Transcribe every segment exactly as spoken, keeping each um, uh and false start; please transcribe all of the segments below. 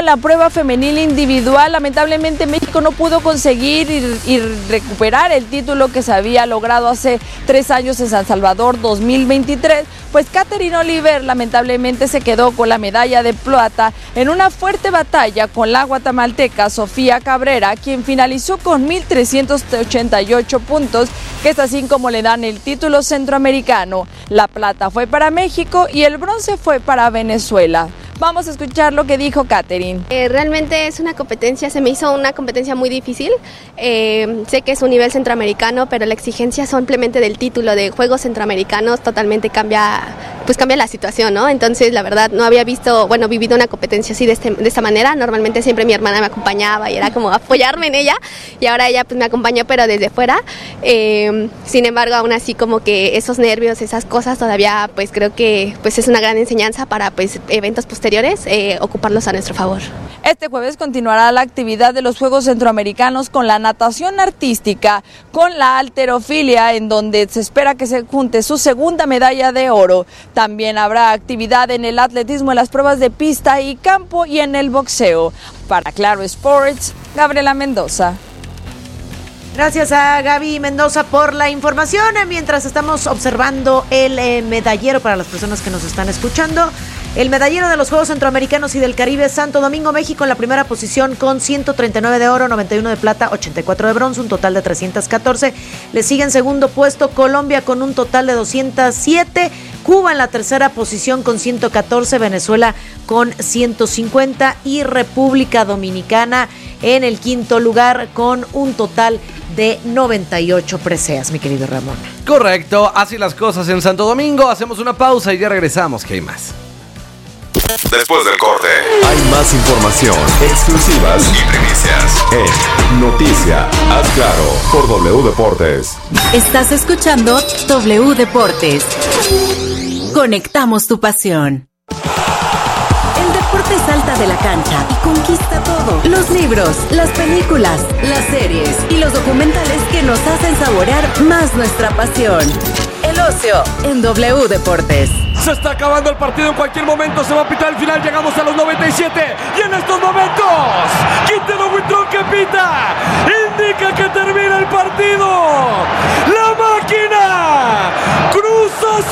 en la prueba femenil individual. Lamentablemente México no pudo conseguir y, y recuperar el título que se había logrado hace tres años en San Salvador dos mil veintitrés, pues Katherine Oliver lamentablemente se quedó con la medalla de plata en una fuerte batalla con la guatemalteca Sofía Cabrera, quien finalizó con mil trescientos ochenta y ocho puntos, que es así como le dan el título centroamericano. La plata fue para México y el bronce fue para Venezuela. Vamos a escuchar lo que dijo Katherine. Eh, realmente es una competencia, se me hizo una competencia muy difícil. Eh, sé que es un nivel centroamericano, pero la exigencia simplemente del título de Juegos Centroamericanos totalmente cambia, pues cambia la situación, ¿no? Entonces, la verdad, no había visto, bueno, vivido una competencia así de, este, de esta manera. Normalmente siempre mi hermana me acompañaba y era como apoyarme en ella, y ahora ella pues me acompañó, pero desde fuera. Eh, sin embargo, aún así como que esos nervios, esas cosas todavía, pues creo que pues es una gran enseñanza para pues eventos posteriores. Eh, ocuparlos a nuestro favor. Este jueves continuará la actividad de los Juegos Centroamericanos con la natación artística, con la halterofilia, en donde se espera que se junte su segunda medalla de oro. También habrá actividad en el atletismo, en las pruebas de pista y campo y en el boxeo. Para Claro Sports, Gabriela Mendoza. Gracias a Gaby Mendoza por la información. Mientras estamos observando el eh, medallero para las personas que nos están escuchando, el medallero de los Juegos Centroamericanos y del Caribe, Santo Domingo, México en la primera posición con ciento treinta y nueve de oro, noventa y uno de plata, ochenta y cuatro de bronce, un total de trescientos catorce. Le sigue en segundo puesto Colombia con un total de doscientos siete. Cuba en la tercera posición con ciento catorce, Venezuela con ciento cincuenta y República Dominicana en el quinto lugar con un total de noventa y ocho preseas, mi querido Ramón. Correcto, así las cosas en Santo Domingo. Hacemos una pausa y ya regresamos, que hay más. Después del corte, hay más información, exclusivas y primicias en Noticia. Haz Claro por W Deportes. Estás escuchando W Deportes. Conectamos tu pasión. El deporte salta de la cancha y conquista todo. Los libros, las películas, las series y los documentales que nos hacen saborear más nuestra pasión. El ocio en W Deportes. Se está acabando el partido, en cualquier momento se va a pitar el final. Llegamos a los noventa y siete y en estos momentos Quintero Huitrón que pita indica que termina el partido. La máquina Cruz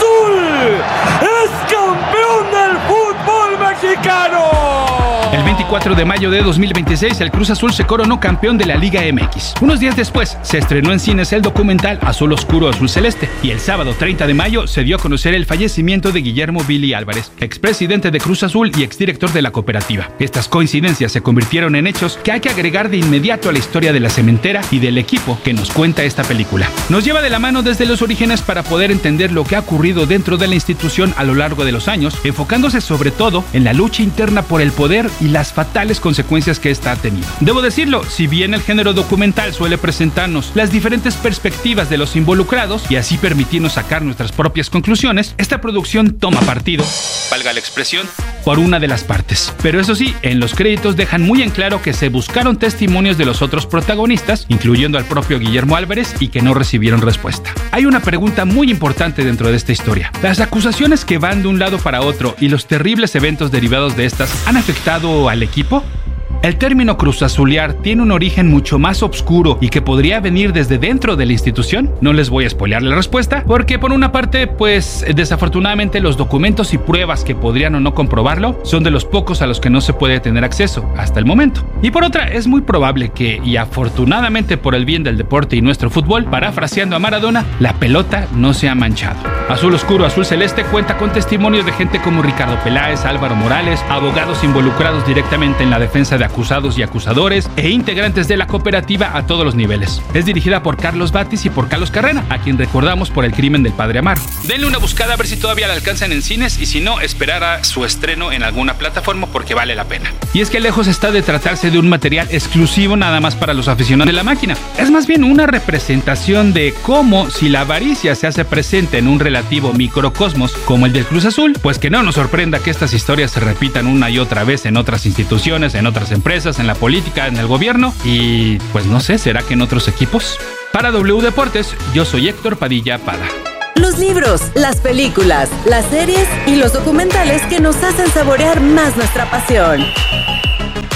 Azul es campeón del fútbol mexicano. El veinticuatro de mayo de dos mil veintiséis, el Cruz Azul se coronó campeón de la Liga M X. Unos días después, se estrenó en cines el documental Azul Oscuro, Azul Celeste. Y el sábado treinta de mayo se dio a conocer el fallecimiento de Guillermo Billy Álvarez, expresidente de Cruz Azul y exdirector de la cooperativa. Estas coincidencias se convirtieron en hechos que hay que agregar de inmediato a la historia de la cementera y del equipo que nos cuenta esta película. Nos lleva de la mano desde los orígenes para poder entender lo que ha ocurrido dentro de la institución a lo largo de los años, enfocándose sobre todo en la lucha interna por el poder y las fatales consecuencias que esta ha tenido. Debo decirlo, si bien el género documental suele presentarnos las diferentes perspectivas de los involucrados y así permitirnos sacar nuestras propias conclusiones, esta producción toma partido, valga la expresión, por una de las partes. Pero eso sí, en los créditos dejan muy en claro que se buscaron testimonios de los otros protagonistas, incluyendo al propio Guillermo Álvarez, y que no recibieron respuesta. Hay una pregunta muy importante dentro de esta historia. ¿Las acusaciones que van de un lado para otro y los terribles eventos derivados de estas han afectado al equipo? El término cruzazulear tiene un origen mucho más oscuro y que podría venir desde dentro de la institución. No les voy a spoilear la respuesta, porque por una parte, pues desafortunadamente los documentos y pruebas que podrían o no comprobarlo son de los pocos a los que no se puede tener acceso hasta el momento. Y por otra, es muy probable que, y afortunadamente por el bien del deporte y nuestro fútbol, parafraseando a Maradona, la pelota no se ha manchado. Azul Oscuro, Azul Celeste cuenta con testimonios de gente como Ricardo Peláez, Álvaro Morales, abogados involucrados directamente en la defensa de acusados y acusadores e integrantes de la cooperativa a todos los niveles. Es dirigida por Carlos Batis y por Carlos Carrera, a quien recordamos por El crimen del padre Amaro. Denle una buscada a ver si todavía la alcanzan en cines y si no, esperar a su estreno en alguna plataforma porque vale la pena. Y es que lejos está de tratarse de un material exclusivo nada más para los aficionados de la máquina. Es más bien una representación de cómo, si la avaricia se hace presente en un relativo microcosmos como el del Cruz Azul, pues que no nos sorprenda que estas historias se repitan una y otra vez en otras instituciones, en otras empresas, en la política, en el gobierno y pues no sé, ¿será que en otros equipos? Para W Deportes, yo soy Héctor Padilla Pada. Los libros, las películas, las series y los documentales que nos hacen saborear más nuestra pasión.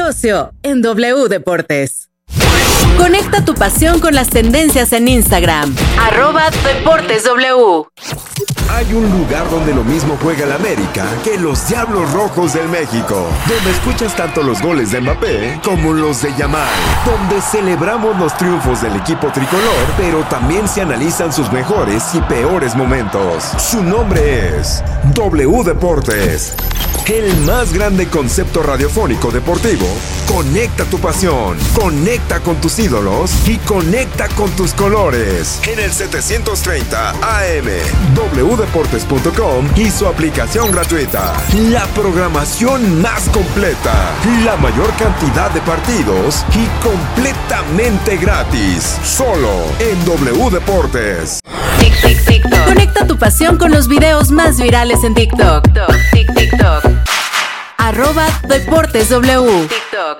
Colosio en W Deportes. Conecta tu pasión con las tendencias en Instagram. Arroba Deportes W. Hay un lugar donde lo mismo juega el América que los Diablos Rojos del México, donde escuchas tanto los goles de Mbappé como los de Yamal, donde celebramos los triunfos del equipo tricolor, pero también se analizan sus mejores y peores momentos. Su nombre es W Deportes. El más grande concepto radiofónico deportivo. Conecta tu pasión, conecta con tus ídolos y conecta con tus colores. En el setecientos treinta A M, w deportes punto com y su aplicación gratuita. La programación más completa, la mayor cantidad de partidos y completamente gratis. Solo en W Deportes. Tic, tic, TikTok. Conecta tu pasión con los videos más virales en TikTok. Tic, TikTok. Arroba Deportes W. TikTok.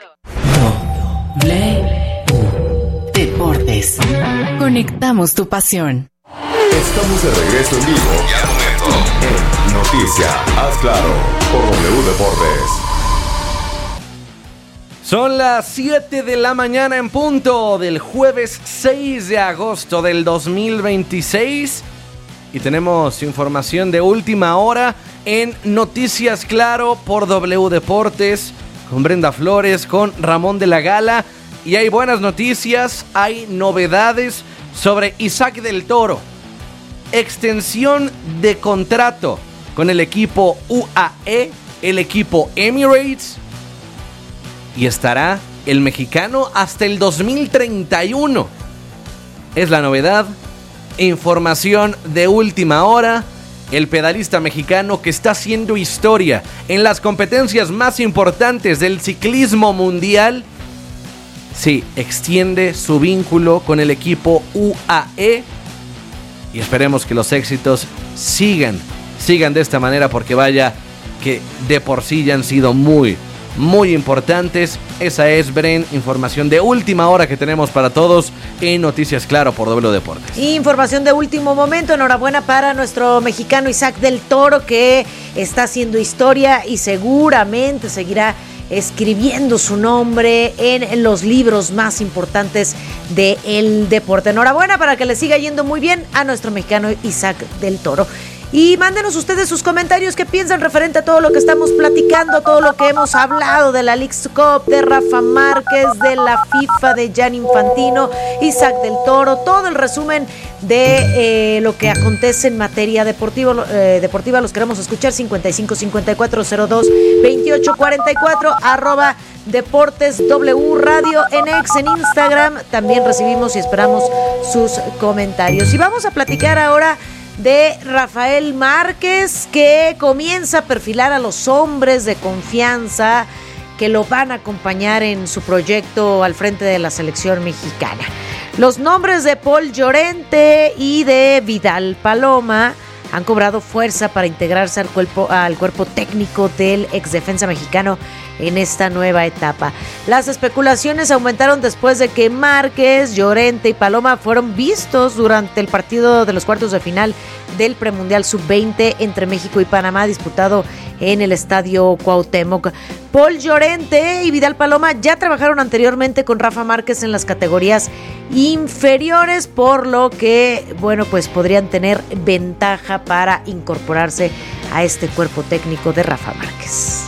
W Deportes. Conectamos tu pasión. Estamos de regreso en vivo Y al momento, en Noticia, haz claro, por W Deportes. Son las siete de la mañana en punto del jueves seis de agosto del dos mil veintiséis y tenemos información de última hora en Noticias Claro por W Deportes con Brenda Flores, con Ramón de la Gala, y hay buenas noticias, hay novedades sobre Isaac del Toro. Extensión de contrato con el equipo U A E, el equipo Emirates, y estará el mexicano hasta el dos mil treinta y uno. Es la novedad. Información de última hora. El pedalista mexicano que está haciendo historia en las competencias más importantes del ciclismo mundial, sí, extiende su vínculo con el equipo U A E. Y esperemos que los éxitos sigan, sigan de esta manera, porque vaya que de por sí ya han sido muy, muy importantes. Esa es, Bren, información de última hora que tenemos para todos en Noticias Claro por W Deportes. Información de último momento. Enhorabuena para nuestro mexicano Isaac del Toro, que está haciendo historia y seguramente seguirá escribiendo su nombre en los libros más importantes del deporte. Enhorabuena, para que le siga yendo muy bien a nuestro mexicano Isaac del Toro. Y mándenos ustedes sus comentarios, qué piensan referente a todo lo que estamos platicando, todo lo que hemos hablado de la Leagues Cup, de Rafa Márquez, de la FIFA, de Gianni Infantino, Isaac del Toro, todo el resumen de eh, lo que acontece en materia deportiva, eh, deportiva. Los queremos escuchar. Cincuenta y cinco cincuenta y cuatro cero dos veintiocho cuarenta y cuatro, arroba Deportes W Radio en X, en Instagram. También recibimos y esperamos sus comentarios. Y vamos a platicar ahora de Rafael Márquez, que comienza a perfilar a los hombres de confianza que lo van a acompañar en su proyecto al frente de la selección mexicana. Los nombres de Paul Llorente y de Vidal Paloma han cobrado fuerza para integrarse al cuerpo, al cuerpo técnico del exdefensa mexicano en esta nueva etapa. Las especulaciones aumentaron después de que Márquez, Llorente y Paloma fueron vistos durante el partido de los cuartos de final del premundial sub veinte entre México y Panamá, disputado en el Estadio Cuauhtémoc. Paul Llorente y Vidal Paloma ya trabajaron anteriormente con Rafa Márquez en las categorías inferiores, por lo que, bueno, pues podrían tener ventaja para incorporarse a este cuerpo técnico de Rafa Márquez.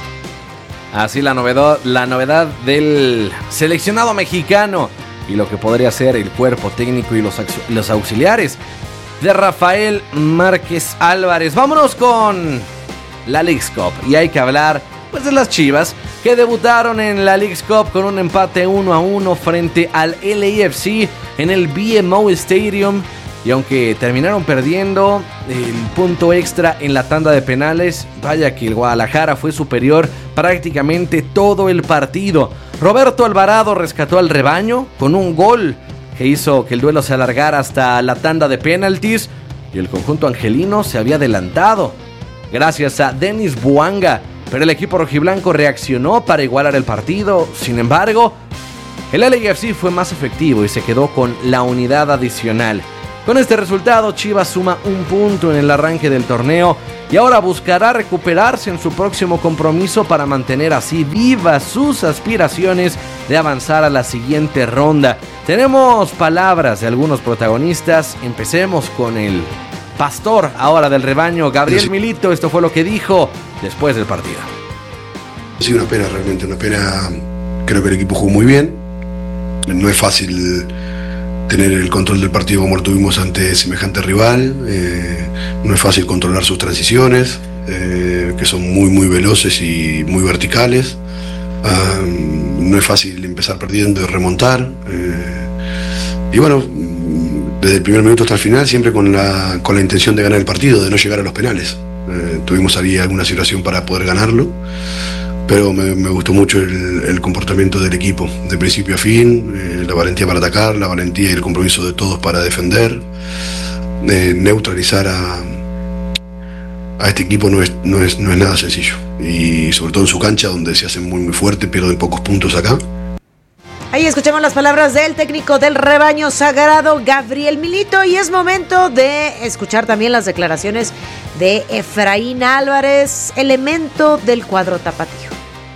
Así la novedad, la novedad del seleccionado mexicano y lo que podría ser el cuerpo técnico y los, los auxiliares de Rafael Márquez Álvarez. Vámonos con la Leagues Cup, y hay que hablar pues de las Chivas, que debutaron en la Leagues Cup con un empate uno a uno frente al L A F C en el B M O Stadium. Y aunque terminaron perdiendo el punto extra en la tanda de penales, vaya que el Guadalajara fue superior prácticamente todo el partido. Roberto Alvarado rescató al rebaño con un gol que hizo que el duelo se alargara hasta la tanda de penaltis, y el conjunto angelino se había adelantado gracias a Denis Buanga, pero el equipo rojiblanco reaccionó para igualar el partido. Sin embargo, el L A F C fue más efectivo y se quedó con la unidad adicional. Con este resultado, Chivas suma un punto en el arranque del torneo y ahora buscará recuperarse en su próximo compromiso para mantener así vivas sus aspiraciones de avanzar a la siguiente ronda. Tenemos palabras de algunos protagonistas. Empecemos con el pastor ahora del rebaño, Gabriel Milito. Esto fue lo que dijo después del partido. Sí, una pena, realmente una pena. Creo que el equipo jugó muy bien. No es fácil tener el control del partido como lo tuvimos ante semejante rival. Eh, no es fácil controlar sus transiciones, eh, que son muy muy veloces y muy verticales. Um, no es fácil empezar perdiendo y remontar. Eh, y bueno, desde el primer minuto hasta el final, siempre con la, con la intención de ganar el partido, de no llegar a los penales. Eh, tuvimos ahí alguna situación para poder ganarlo, pero me, me gustó mucho el, el comportamiento del equipo, de principio a fin, eh, la valentía para atacar, la valentía y el compromiso de todos para defender. Eh, neutralizar a, a este equipo no es, no, es, no es nada sencillo, y sobre todo en su cancha, donde se hacen muy muy fuerte, pierden pocos puntos acá. Ahí escuchamos las palabras del técnico del rebaño sagrado, Gabriel Milito, y es momento de escuchar también las declaraciones de Efraín Álvarez, elemento del cuadro tapatío.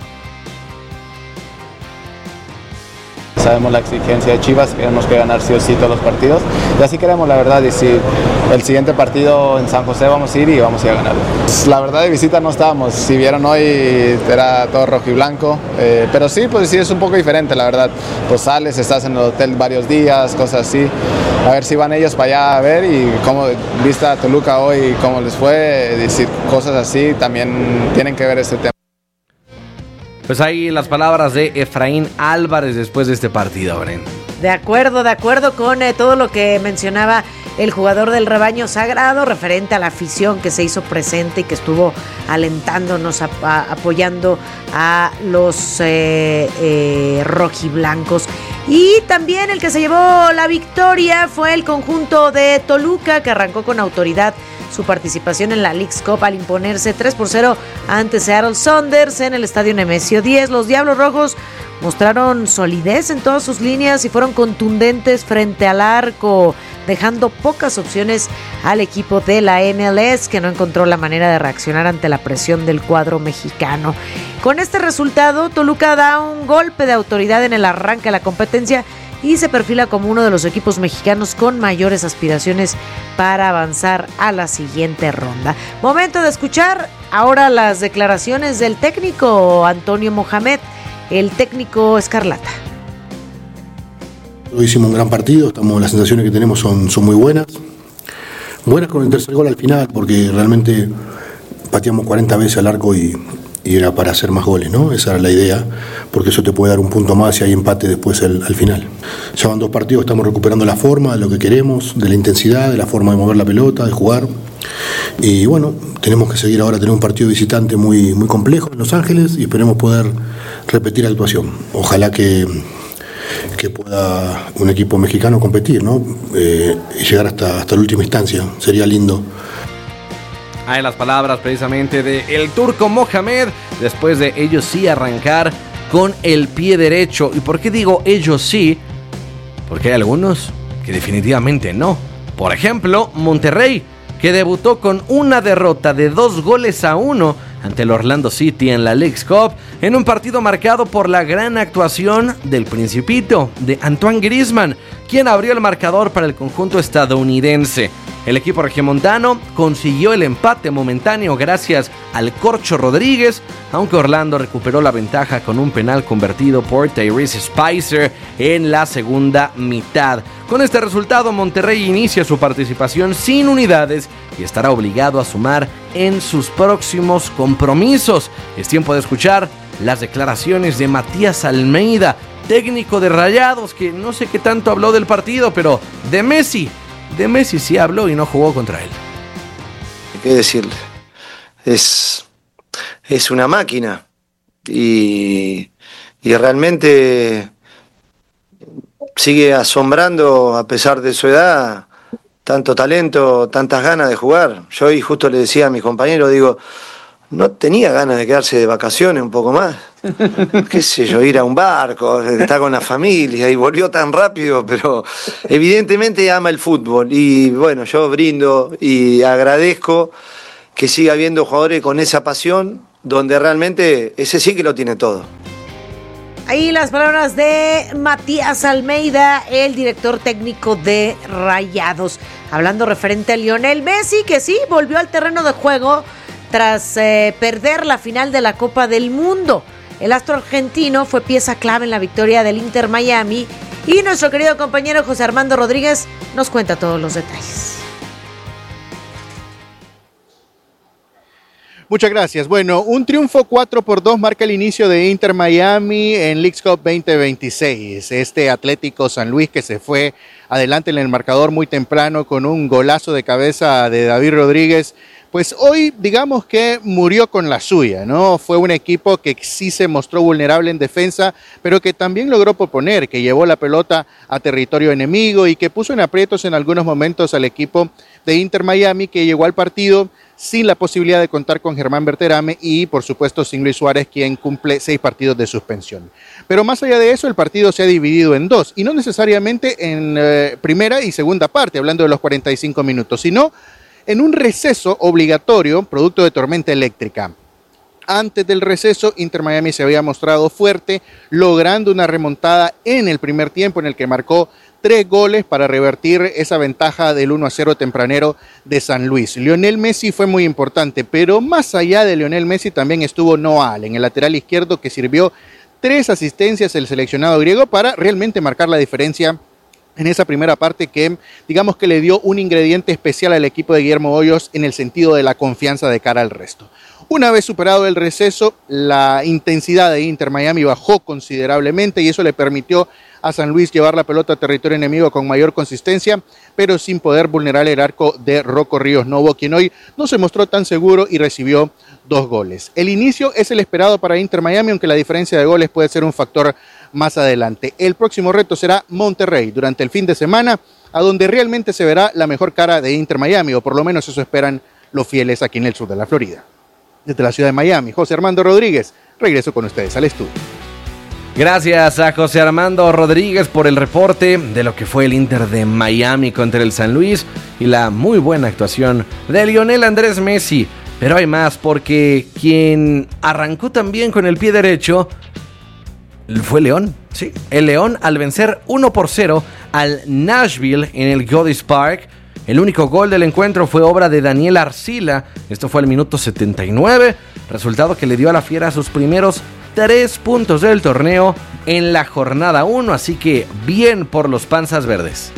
Sabemos la exigencia de Chivas, queremos que ganar sí o sí todos los partidos, y así queremos, la verdad. Y si el siguiente partido en San José vamos a ir y vamos a ir a ganarlo. La verdad, de visita no estábamos, si vieron hoy era todo rojo y blanco, eh, pero sí, pues sí es un poco diferente, la verdad. Pues sales, estás en el hotel varios días, cosas así, a ver si van ellos para allá a ver, y cómo vista Toluca hoy, cómo les fue, decir cosas así, también tienen que ver este tema. Pues ahí las palabras de Efraín Álvarez después de este partido, Bren. De acuerdo, de acuerdo con eh, todo lo que mencionaba el jugador del rebaño sagrado referente a la afición que se hizo presente y que estuvo alentándonos, a, a, apoyando a los eh, eh, rojiblancos. Y también el que se llevó la victoria fue el conjunto de Toluca, que arrancó con autoridad su participación en la Leagues Cup al imponerse tres por cero ante Seattle Sounders en el estadio Nemesio diez. Los Diablos Rojos mostraron solidez en todas sus líneas y fueron contundentes frente al arco, dejando pocas opciones al equipo de la M L S, que no encontró la manera de reaccionar ante la presión del cuadro mexicano. Con este resultado, Toluca da un golpe de autoridad en el arranque de la competencia y se perfila como uno de los equipos mexicanos con mayores aspiraciones para avanzar a la siguiente ronda. Momento de escuchar ahora las declaraciones del técnico Antonio Mohamed, el técnico escarlata. Hoy hicimos un gran partido, estamos, las sensaciones que tenemos son, son muy buenas. Buenas con el tercer gol al final, porque realmente pateamos cuarenta veces al arco y, y era para hacer más goles, ¿no? Esa era la idea, porque eso te puede dar un punto más y hay empate después al, al final. Ya van dos partidos, estamos recuperando la forma de lo que queremos, de la intensidad, de la forma de mover la pelota, de jugar. Y bueno, tenemos que seguir ahora, tener un partido visitante muy, muy complejo en Los Ángeles y esperemos poder repetir la actuación. Ojalá que, que pueda un equipo mexicano competir, ¿no? Eh, y llegar hasta, hasta la última instancia, sería lindo. Hay las palabras precisamente de el turco Mohamed, después de ellos sí arrancar con el pie derecho. ¿Y por qué digo ellos sí? Porque hay algunos que definitivamente no. Por ejemplo, Monterrey, que debutó con una derrota de dos goles a uno ante el Orlando City en la Leagues Cup, en un partido marcado por la gran actuación del Principito, de Antoine Griezmann, quien abrió el marcador para el conjunto estadounidense. El equipo regiomontano consiguió el empate momentáneo gracias al Corcho Rodríguez, aunque Orlando recuperó la ventaja con un penal convertido por Tyrese Spicer en la segunda mitad. Con este resultado, Monterrey inicia su participación sin unidades y estará obligado a sumar en sus próximos compromisos. Es tiempo de escuchar las declaraciones de Matías Almeida, técnico de Rayados, que no sé qué tanto habló del partido, pero de Messi, de Messi sí habló y no jugó contra él. ¿Qué decirle? Es, es una máquina y, y realmente sigue asombrando a pesar de su edad, tanto talento, tantas ganas de jugar. Yo hoy justo le decía a mis compañeros, digo, no tenía ganas de quedarse de vacaciones un poco más. Qué sé yo, ir a un barco, estar con la familia, y volvió tan rápido, pero evidentemente ama el fútbol. Y bueno, yo brindo y agradezco que siga habiendo jugadores con esa pasión, donde realmente ese sí que lo tiene todo. Ahí las palabras de Matías Almeida, el director técnico de Rayados, hablando referente a Lionel Messi, que sí volvió al terreno de juego tras eh, perder la final de la Copa del Mundo. El astro argentino fue pieza clave en la victoria del Inter Miami, y nuestro querido compañero José Armando Rodríguez nos cuenta todos los detalles. Muchas gracias. Bueno, un triunfo cuatro por dos marca el inicio de Inter Miami en Leagues Cup veinte veintiséis. Este Atlético San Luis que se fue adelante en el marcador muy temprano con un golazo de cabeza de David Rodríguez, pues hoy digamos que murió con la suya, ¿no? Fue un equipo que sí se mostró vulnerable en defensa, pero que también logró proponer, que llevó la pelota a territorio enemigo y que puso en aprietos en algunos momentos al equipo de Inter Miami, que llegó al partido sin la posibilidad de contar con Germán Berterame y, por supuesto, sin Luis Suárez, quien cumple seis partidos de suspensión. Pero más allá de eso, el partido se ha dividido en dos, y no necesariamente en eh, primera y segunda parte, hablando de los cuarenta y cinco minutos, sino en un receso obligatorio, producto de tormenta eléctrica. Antes del receso, Inter Miami se había mostrado fuerte, logrando una remontada en el primer tiempo en el que marcó tres goles para revertir esa ventaja del uno a cero tempranero de San Luis. Lionel Messi fue muy importante, pero más allá de Lionel Messi también estuvo Noal en el lateral izquierdo, que sirvió tres asistencias el seleccionado griego para realmente marcar la diferencia en esa primera parte, que digamos que le dio un ingrediente especial al equipo de Guillermo Hoyos en el sentido de la confianza de cara al resto. Una vez superado el receso, la intensidad de Inter Miami bajó considerablemente y eso le permitió a San Luis llevar la pelota a territorio enemigo con mayor consistencia, pero sin poder vulnerar el arco de Rocco Ríos Novo, quien hoy no se mostró tan seguro y recibió dos goles. El inicio es el esperado para Inter Miami, aunque la diferencia de goles puede ser un factor más adelante. El próximo reto será Monterrey durante el fin de semana, a donde realmente se verá la mejor cara de Inter Miami, o por lo menos eso esperan los fieles aquí en el sur de la Florida. Desde la ciudad de Miami, José Armando Rodríguez, regreso con ustedes al estudio. Gracias a José Armando Rodríguez por el reporte de lo que fue el Inter de Miami contra el San Luis y la muy buena actuación de Lionel Andrés Messi. Pero hay más, porque quien arrancó también con el pie derecho fue León. Sí, el León al vencer uno por cero al Nashville en el Goodis Park. El único gol del encuentro fue obra de Daniel Arcila. Esto fue al minuto setenta y nueve, resultado que le dio a la Fiera sus primeros tres puntos del torneo en la jornada uno, así que bien por los Panzas Verdes.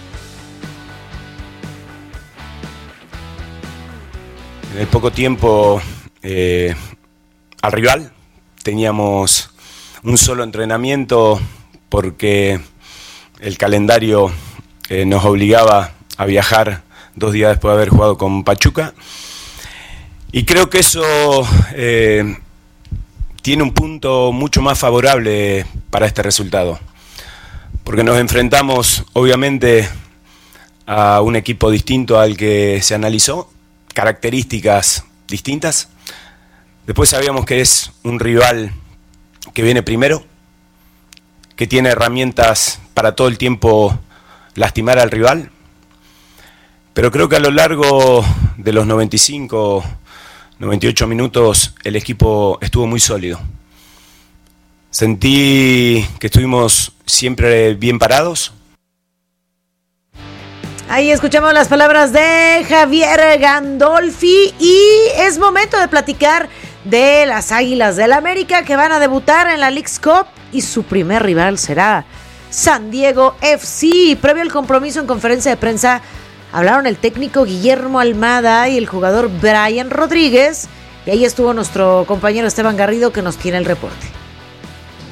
En el poco tiempo eh, al rival teníamos un solo entrenamiento porque el calendario eh, nos obligaba a viajar dos días después de haber jugado con Pachuca, y creo que eso eh, tiene un punto mucho más favorable para este resultado, porque nos enfrentamos obviamente a un equipo distinto al que se analizó, características distintas. Después sabíamos que es un rival que viene primero, que tiene herramientas para todo el tiempo lastimar al rival, pero creo que a lo largo de los noventa y cinco, noventa y ocho minutos el equipo estuvo muy sólido. Sentí que estuvimos siempre bien parados. Ahí escuchamos las palabras de Javier Gandolfi y es momento de platicar de las Águilas del América, que van a debutar en la Leagues Cup y su primer rival será San Diego F C. Previo al compromiso, en conferencia de prensa hablaron el técnico Guillermo Almada y el jugador Brian Rodríguez, y ahí estuvo nuestro compañero Esteban Garrido, que nos tiene el reporte.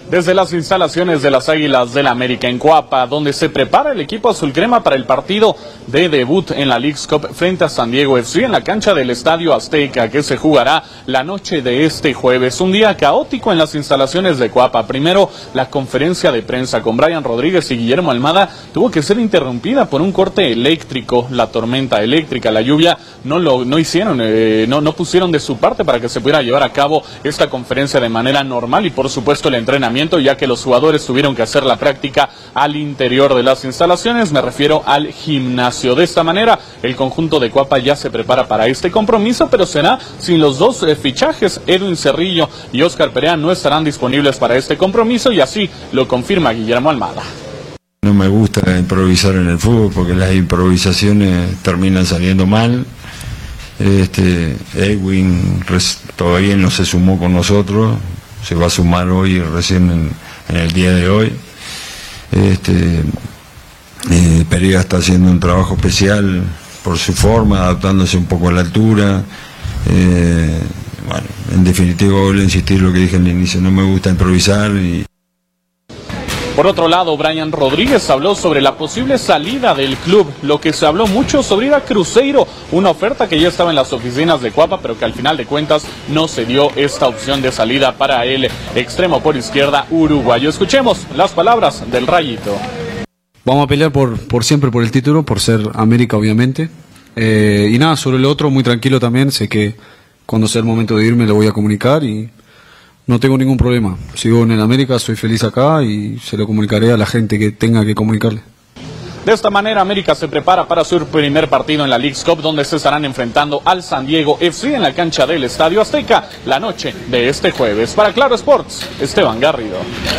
desde las instalaciones de las Águilas del América en Coapa, donde se prepara el equipo azul crema para el partido de debut en la Leagues Cup frente a San Diego F C en la cancha del Estadio Azteca, que se jugará la noche de este jueves. Un día caótico en las instalaciones de Coapa. Primero, la conferencia de prensa con Brian Rodríguez y Guillermo Almada tuvo que ser interrumpida por un corte eléctrico. La tormenta eléctrica, la lluvia, no lo no hicieron, eh, no, no pusieron de su parte para que se pudiera llevar a cabo esta conferencia de manera normal, y por supuesto el entrenamiento, ya que los jugadores tuvieron que hacer la práctica al interior de las instalaciones. Me refiero al gimnasio. De esta manera, el conjunto de Coapa ya se prepara para este compromiso, pero será sin los dos eh, fichajes. Edwin Cerrillo y Oscar Perea no estarán disponibles para este compromiso, y así lo confirma Guillermo Almada. No me gusta improvisar en el fútbol porque las improvisaciones terminan saliendo mal. Este, Edwin res, todavía no se sumó con nosotros, se va a sumar hoy, recién en, en el día de hoy. Este, eh, Perea está haciendo un trabajo especial por su forma, adaptándose un poco a la altura. Eh, bueno, en definitiva, vuelvo a insistir lo que dije al inicio, no me gusta improvisar. Y Por otro lado, Brian Rodríguez habló sobre la posible salida del club, lo que se habló mucho sobre ir a Cruzeiro, una oferta que ya estaba en las oficinas de Coapa, pero que al final de cuentas no se dio esta opción de salida para el extremo por izquierda uruguayo. Escuchemos las palabras del Rayito. Vamos a pelear por, por siempre por el título, por ser América obviamente, eh, y nada, sobre lo otro muy tranquilo también, sé que cuando sea el momento de irme lo voy a comunicar y no tengo ningún problema. Sigo en el América, soy feliz acá y se lo comunicaré a la gente que tenga que comunicarle. De esta manera, América se prepara para su primer partido en la Leagues Cup, donde se estarán enfrentando al San Diego F C en la cancha del Estadio Azteca la noche de este jueves. Para Claro Sports, Esteban Garrido.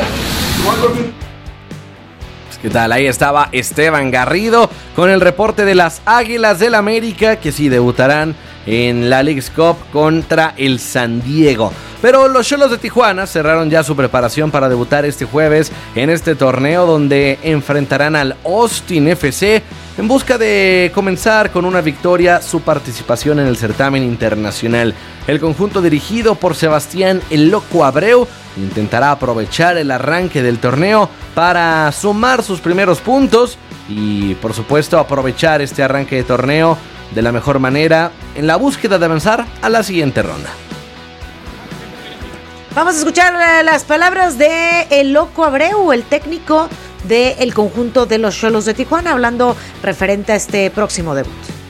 ¿Qué tal? Ahí estaba Esteban Garrido con el reporte de las Águilas del América, que sí debutarán en la Leagues Cup contra el San Diego. Pero los Xolos de Tijuana cerraron ya su preparación para debutar este jueves en este torneo, donde enfrentarán al Austin F C en busca de comenzar con una victoria su participación en el certamen internacional. El conjunto dirigido por Sebastián El Loco Abreu intentará aprovechar el arranque del torneo para sumar sus primeros puntos y, por supuesto, aprovechar este arranque de torneo de la mejor manera en la búsqueda de avanzar a la siguiente ronda. Vamos a escuchar las palabras de El Loco Abreu, el técnico del conjunto de los Xolos de Tijuana, hablando referente a este próximo debut.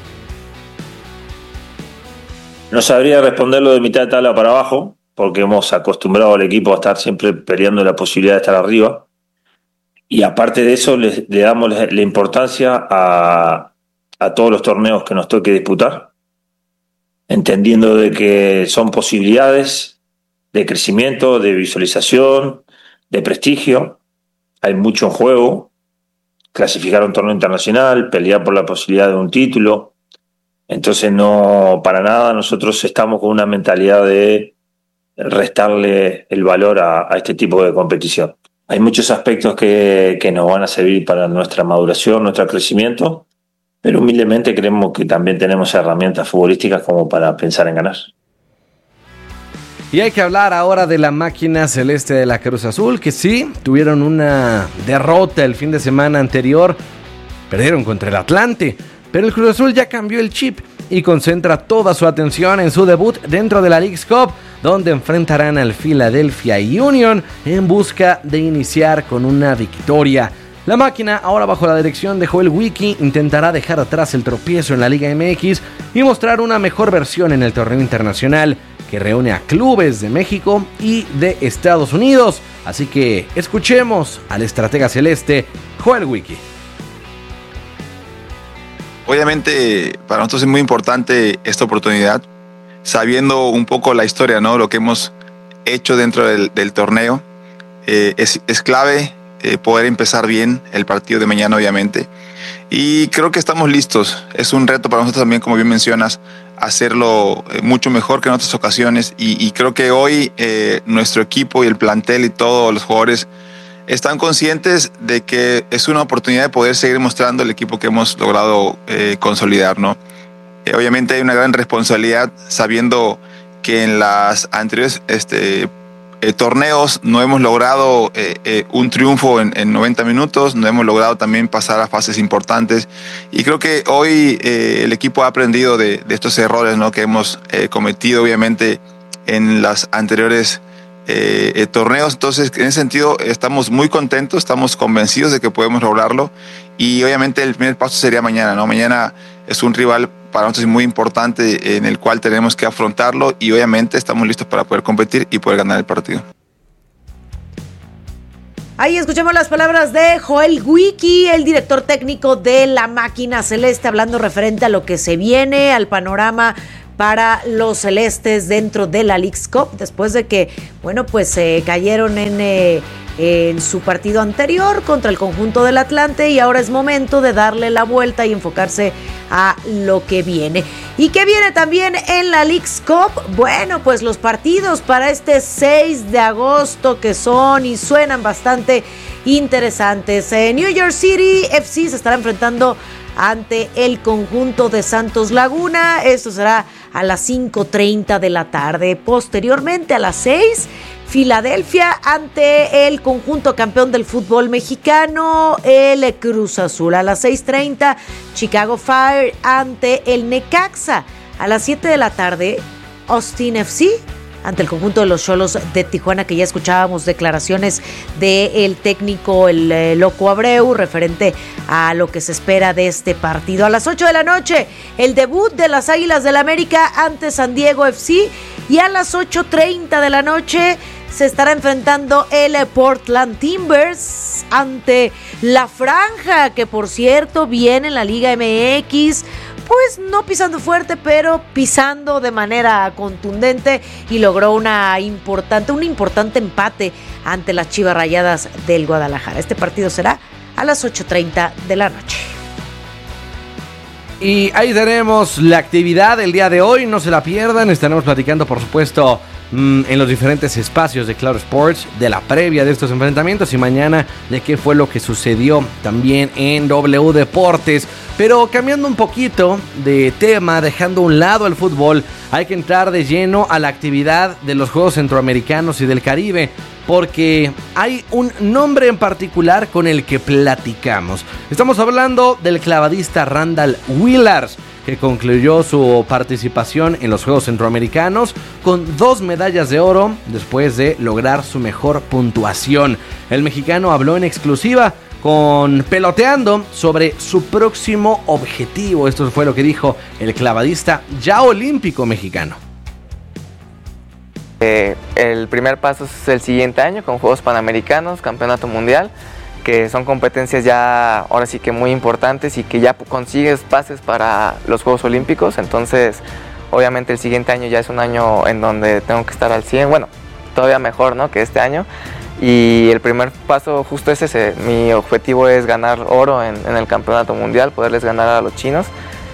No sabría responderlo de mitad de tabla para abajo, porque hemos acostumbrado al equipo a estar siempre peleando la posibilidad de estar arriba. Y aparte de eso, le, le damos la, la importancia a, a todos los torneos que nos toque disputar, entendiendo de que son posibilidades de crecimiento, de visualización, de prestigio. Hay mucho en juego. Clasificar a un torneo internacional, pelear por la posibilidad de un título. Entonces, no, para nada, nosotros estamos con una mentalidad de restarle el valor a, a este tipo de competición. Hay muchos aspectos que, que nos van a servir para nuestra maduración, nuestro crecimiento, pero humildemente creemos que también tenemos herramientas futbolísticas como para pensar en ganar. Y hay que hablar ahora de la máquina celeste de la Cruz Azul, que sí, tuvieron una derrota el fin de semana anterior, perdieron contra el Atlante, pero el Cruz Azul ya cambió el chip y concentra toda su atención en su debut dentro de la Leagues Cup, donde enfrentarán al Philadelphia Union en busca de iniciar con una victoria. La máquina, ahora bajo la dirección de Joel Wiki, intentará dejar atrás el tropiezo en la Liga M X y mostrar una mejor versión en el torneo internacional que reúne a clubes de México y de Estados Unidos. Así que escuchemos al estratega celeste Joel Wiki. Obviamente para nosotros es muy importante esta oportunidad, sabiendo un poco la historia, ¿no? Lo que hemos hecho dentro del, del torneo. Eh, es, es clave eh, poder empezar bien el partido de mañana, obviamente. Y creo que estamos listos. Es un reto para nosotros también, como bien mencionas, hacerlo eh, mucho mejor que en otras ocasiones. Y, y creo que hoy eh, nuestro equipo y el plantel y todos los jugadores están conscientes de que es una oportunidad de poder seguir mostrando el equipo que hemos logrado eh, consolidar, ¿no? Eh, obviamente hay una gran responsabilidad sabiendo que en las anteriores este, eh, torneos no hemos logrado eh, eh, un triunfo en, en noventa minutos, no hemos logrado también pasar a fases importantes, y creo que hoy eh, el equipo ha aprendido de, de estos errores, ¿no?, que hemos eh, cometido obviamente en las anteriores eh, eh, torneos. Entonces, en ese sentido estamos muy contentos, estamos convencidos de que podemos lograrlo, y obviamente el primer paso sería mañana, ¿no? Mañana es un rival para nosotros muy importante en el cual tenemos que afrontarlo, y obviamente estamos listos para poder competir y poder ganar el partido. Ahí escuchamos las palabras de Joel Wiki, el director técnico de la Máquina Celeste, hablando referente a lo que se viene, al panorama para los celestes dentro de la Leagues Cup, después de que, bueno, pues eh, cayeron en, eh, en su partido anterior contra el conjunto del Atlante, y ahora es momento de darle la vuelta y enfocarse a lo que viene. ¿Y qué viene también en la Leagues Cup? Bueno, pues los partidos para este seis de agosto, que son y suenan bastante interesantes. Eh, New York City F C se estará enfrentando ante el conjunto de Santos Laguna. Esto será a las cinco treinta de la tarde. Posteriormente, a las seis, Filadelfia ante el conjunto campeón del fútbol mexicano, el Cruz Azul. A las seis treinta, Chicago Fire ante el Necaxa. A las siete de la tarde, Austin F C ante el conjunto de los Xolos de Tijuana, que ya escuchábamos declaraciones del técnico, el eh, Loco Abreu, referente a lo que se espera de este partido. A las ocho de la noche, el debut de las Águilas del América ante San Diego F C, y a las ocho treinta de la noche se estará enfrentando el Portland Timbers ante la Franja, que por cierto viene en la Liga M X, pues no pisando fuerte, pero pisando de manera contundente, y logró una importante, un importante empate ante las Chivas Rayadas del Guadalajara. Este partido será a las ocho treinta de la noche. Y ahí tenemos la actividad del día de hoy, no se la pierdan. Estaremos platicando, por supuesto, en los diferentes espacios de Claro Sports de la previa de estos enfrentamientos, y mañana de qué fue lo que sucedió también en W Deportes. Pero cambiando un poquito de tema, dejando a un lado el fútbol, hay que entrar de lleno a la actividad de los Juegos Centroamericanos y del Caribe, porque hay un nombre en particular con el que platicamos. Estamos hablando del clavadista Randall Willars, que concluyó su participación en los Juegos Centroamericanos con dos medallas de oro después de lograr su mejor puntuación. El mexicano habló en exclusiva con Peloteando sobre su próximo objetivo. Esto fue lo que dijo el clavadista ya olímpico mexicano. Eh, el primer paso es el siguiente año con Juegos Panamericanos, Campeonato Mundial, que son competencias ya ahora sí que muy importantes y que ya consigues pases para los Juegos Olímpicos. Entonces obviamente el siguiente año ya es un año en donde tengo que estar al cien, bueno, todavía mejor, ¿no?, que este año. Y el primer paso justo es ese, mi objetivo es ganar oro en, en el Campeonato Mundial, poderles ganar a los chinos,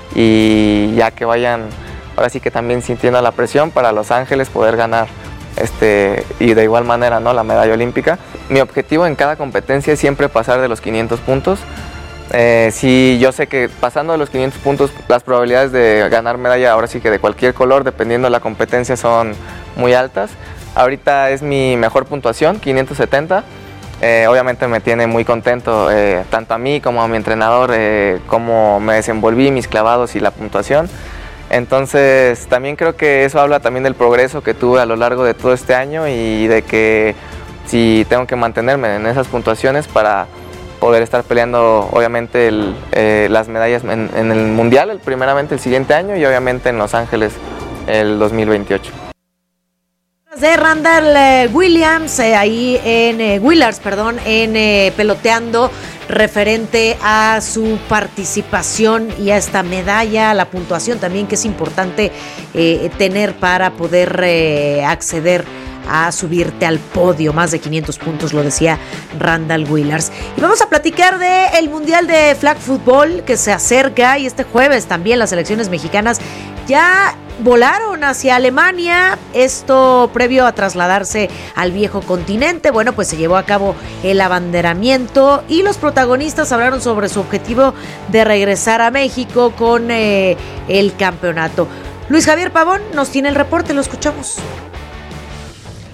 y ya que vayan ahora sí que también sintiendo la presión para Los Ángeles poder ganar este y de igual manera, ¿no?, la medalla olímpica. Mi objetivo en cada competencia es siempre pasar de los quinientos puntos. Eh, sí, yo sé que pasando de los quinientos puntos las probabilidades de ganar medalla ahora sí que de cualquier color, dependiendo de la competencia, son muy altas. Ahorita es mi mejor puntuación, quinientos setenta. Eh, obviamente me tiene muy contento, eh, tanto a mí como a mi entrenador, eh, cómo me desenvolví, mis clavados y la puntuación. Entonces también creo que eso habla también del progreso que tuve a lo largo de todo este año, y de que si tengo que mantenerme en esas puntuaciones para poder estar peleando obviamente el, eh, las medallas en, en el Mundial, el, primeramente el siguiente año, y obviamente en Los Ángeles el dos mil veintiocho. De Randall eh, Williams, eh, ahí en eh, Willars, perdón, en eh, Peloteando, referente a su participación y a esta medalla, la puntuación también que es importante eh, tener para poder eh, acceder a subirte al podio, más de quinientos puntos, lo decía Randall Willars. Y vamos a platicar del Mundial de Flag Football que se acerca, y este jueves también las selecciones mexicanas ya volaron hacia Alemania, esto previo a trasladarse al viejo continente. Bueno, pues se llevó a cabo el abanderamiento y los protagonistas hablaron sobre su objetivo de regresar a México con eh, el campeonato. Luis Javier Pavón nos tiene el reporte, lo escuchamos.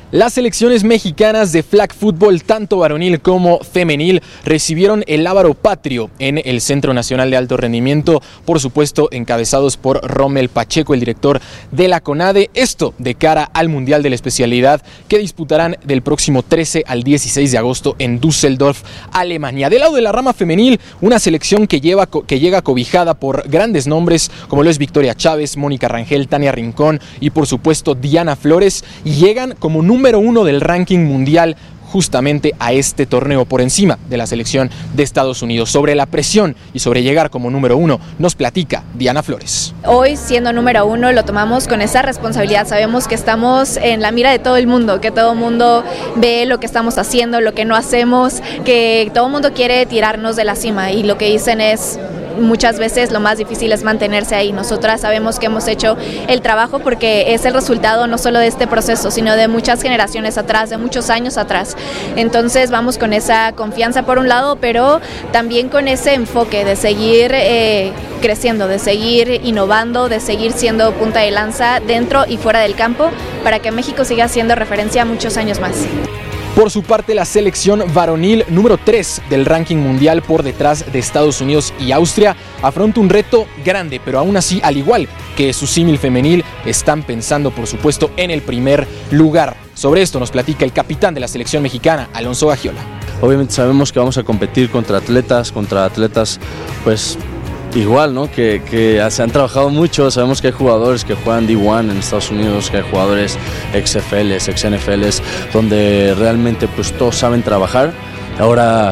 Las selecciones mexicanas de flag football, tanto varonil como femenil, recibieron el lábaro patrio en el Centro Nacional de Alto Rendimiento, por supuesto encabezados por Rommel Pacheco, el director de la CONADE, esto de cara al Mundial de la Especialidad que disputarán del próximo trece al dieciséis de agosto en Düsseldorf, Alemania. Del lado de la rama femenil, una selección que, lleva, que llega cobijada por grandes nombres como lo es Victoria Chávez, Mónica Rangel, Tania Rincón y por supuesto Diana Flores, y llegan como número número uno del ranking mundial justamente a este torneo, por encima de la selección de Estados Unidos. Sobre la presión y sobre llegar como número uno nos platica Diana Flores. Hoy, siendo número uno, lo tomamos con esa responsabilidad. Sabemos que estamos en la mira de todo el mundo, que todo el mundo ve lo que estamos haciendo, lo que no hacemos, que todo el mundo quiere tirarnos de la cima, y lo que dicen es: muchas veces lo más difícil es mantenerse ahí. Nosotras sabemos que hemos hecho el trabajo porque es el resultado no solo de este proceso, sino de muchas generaciones atrás, de muchos años atrás. Entonces vamos con esa confianza por un lado, pero también con ese enfoque de seguir eh, creciendo, de seguir innovando, de seguir siendo punta de lanza dentro y fuera del campo, para que México siga siendo referencia muchos años más. Por su parte, la selección varonil, número tres del ranking mundial por detrás de Estados Unidos y Austria, afronta un reto grande, pero aún así, al igual que su símil femenil, están pensando, por supuesto, en el primer lugar. Sobre esto nos platica el capitán de la selección mexicana, Alonso Gagiola. Obviamente sabemos que vamos a competir contra atletas, contra atletas, pues igual, ¿no? Que, que se han trabajado mucho. Sabemos que hay jugadores que juegan D uno en Estados Unidos, que hay jugadores ex F Ls, ex N F Ls, donde realmente pues todos saben trabajar. Ahora,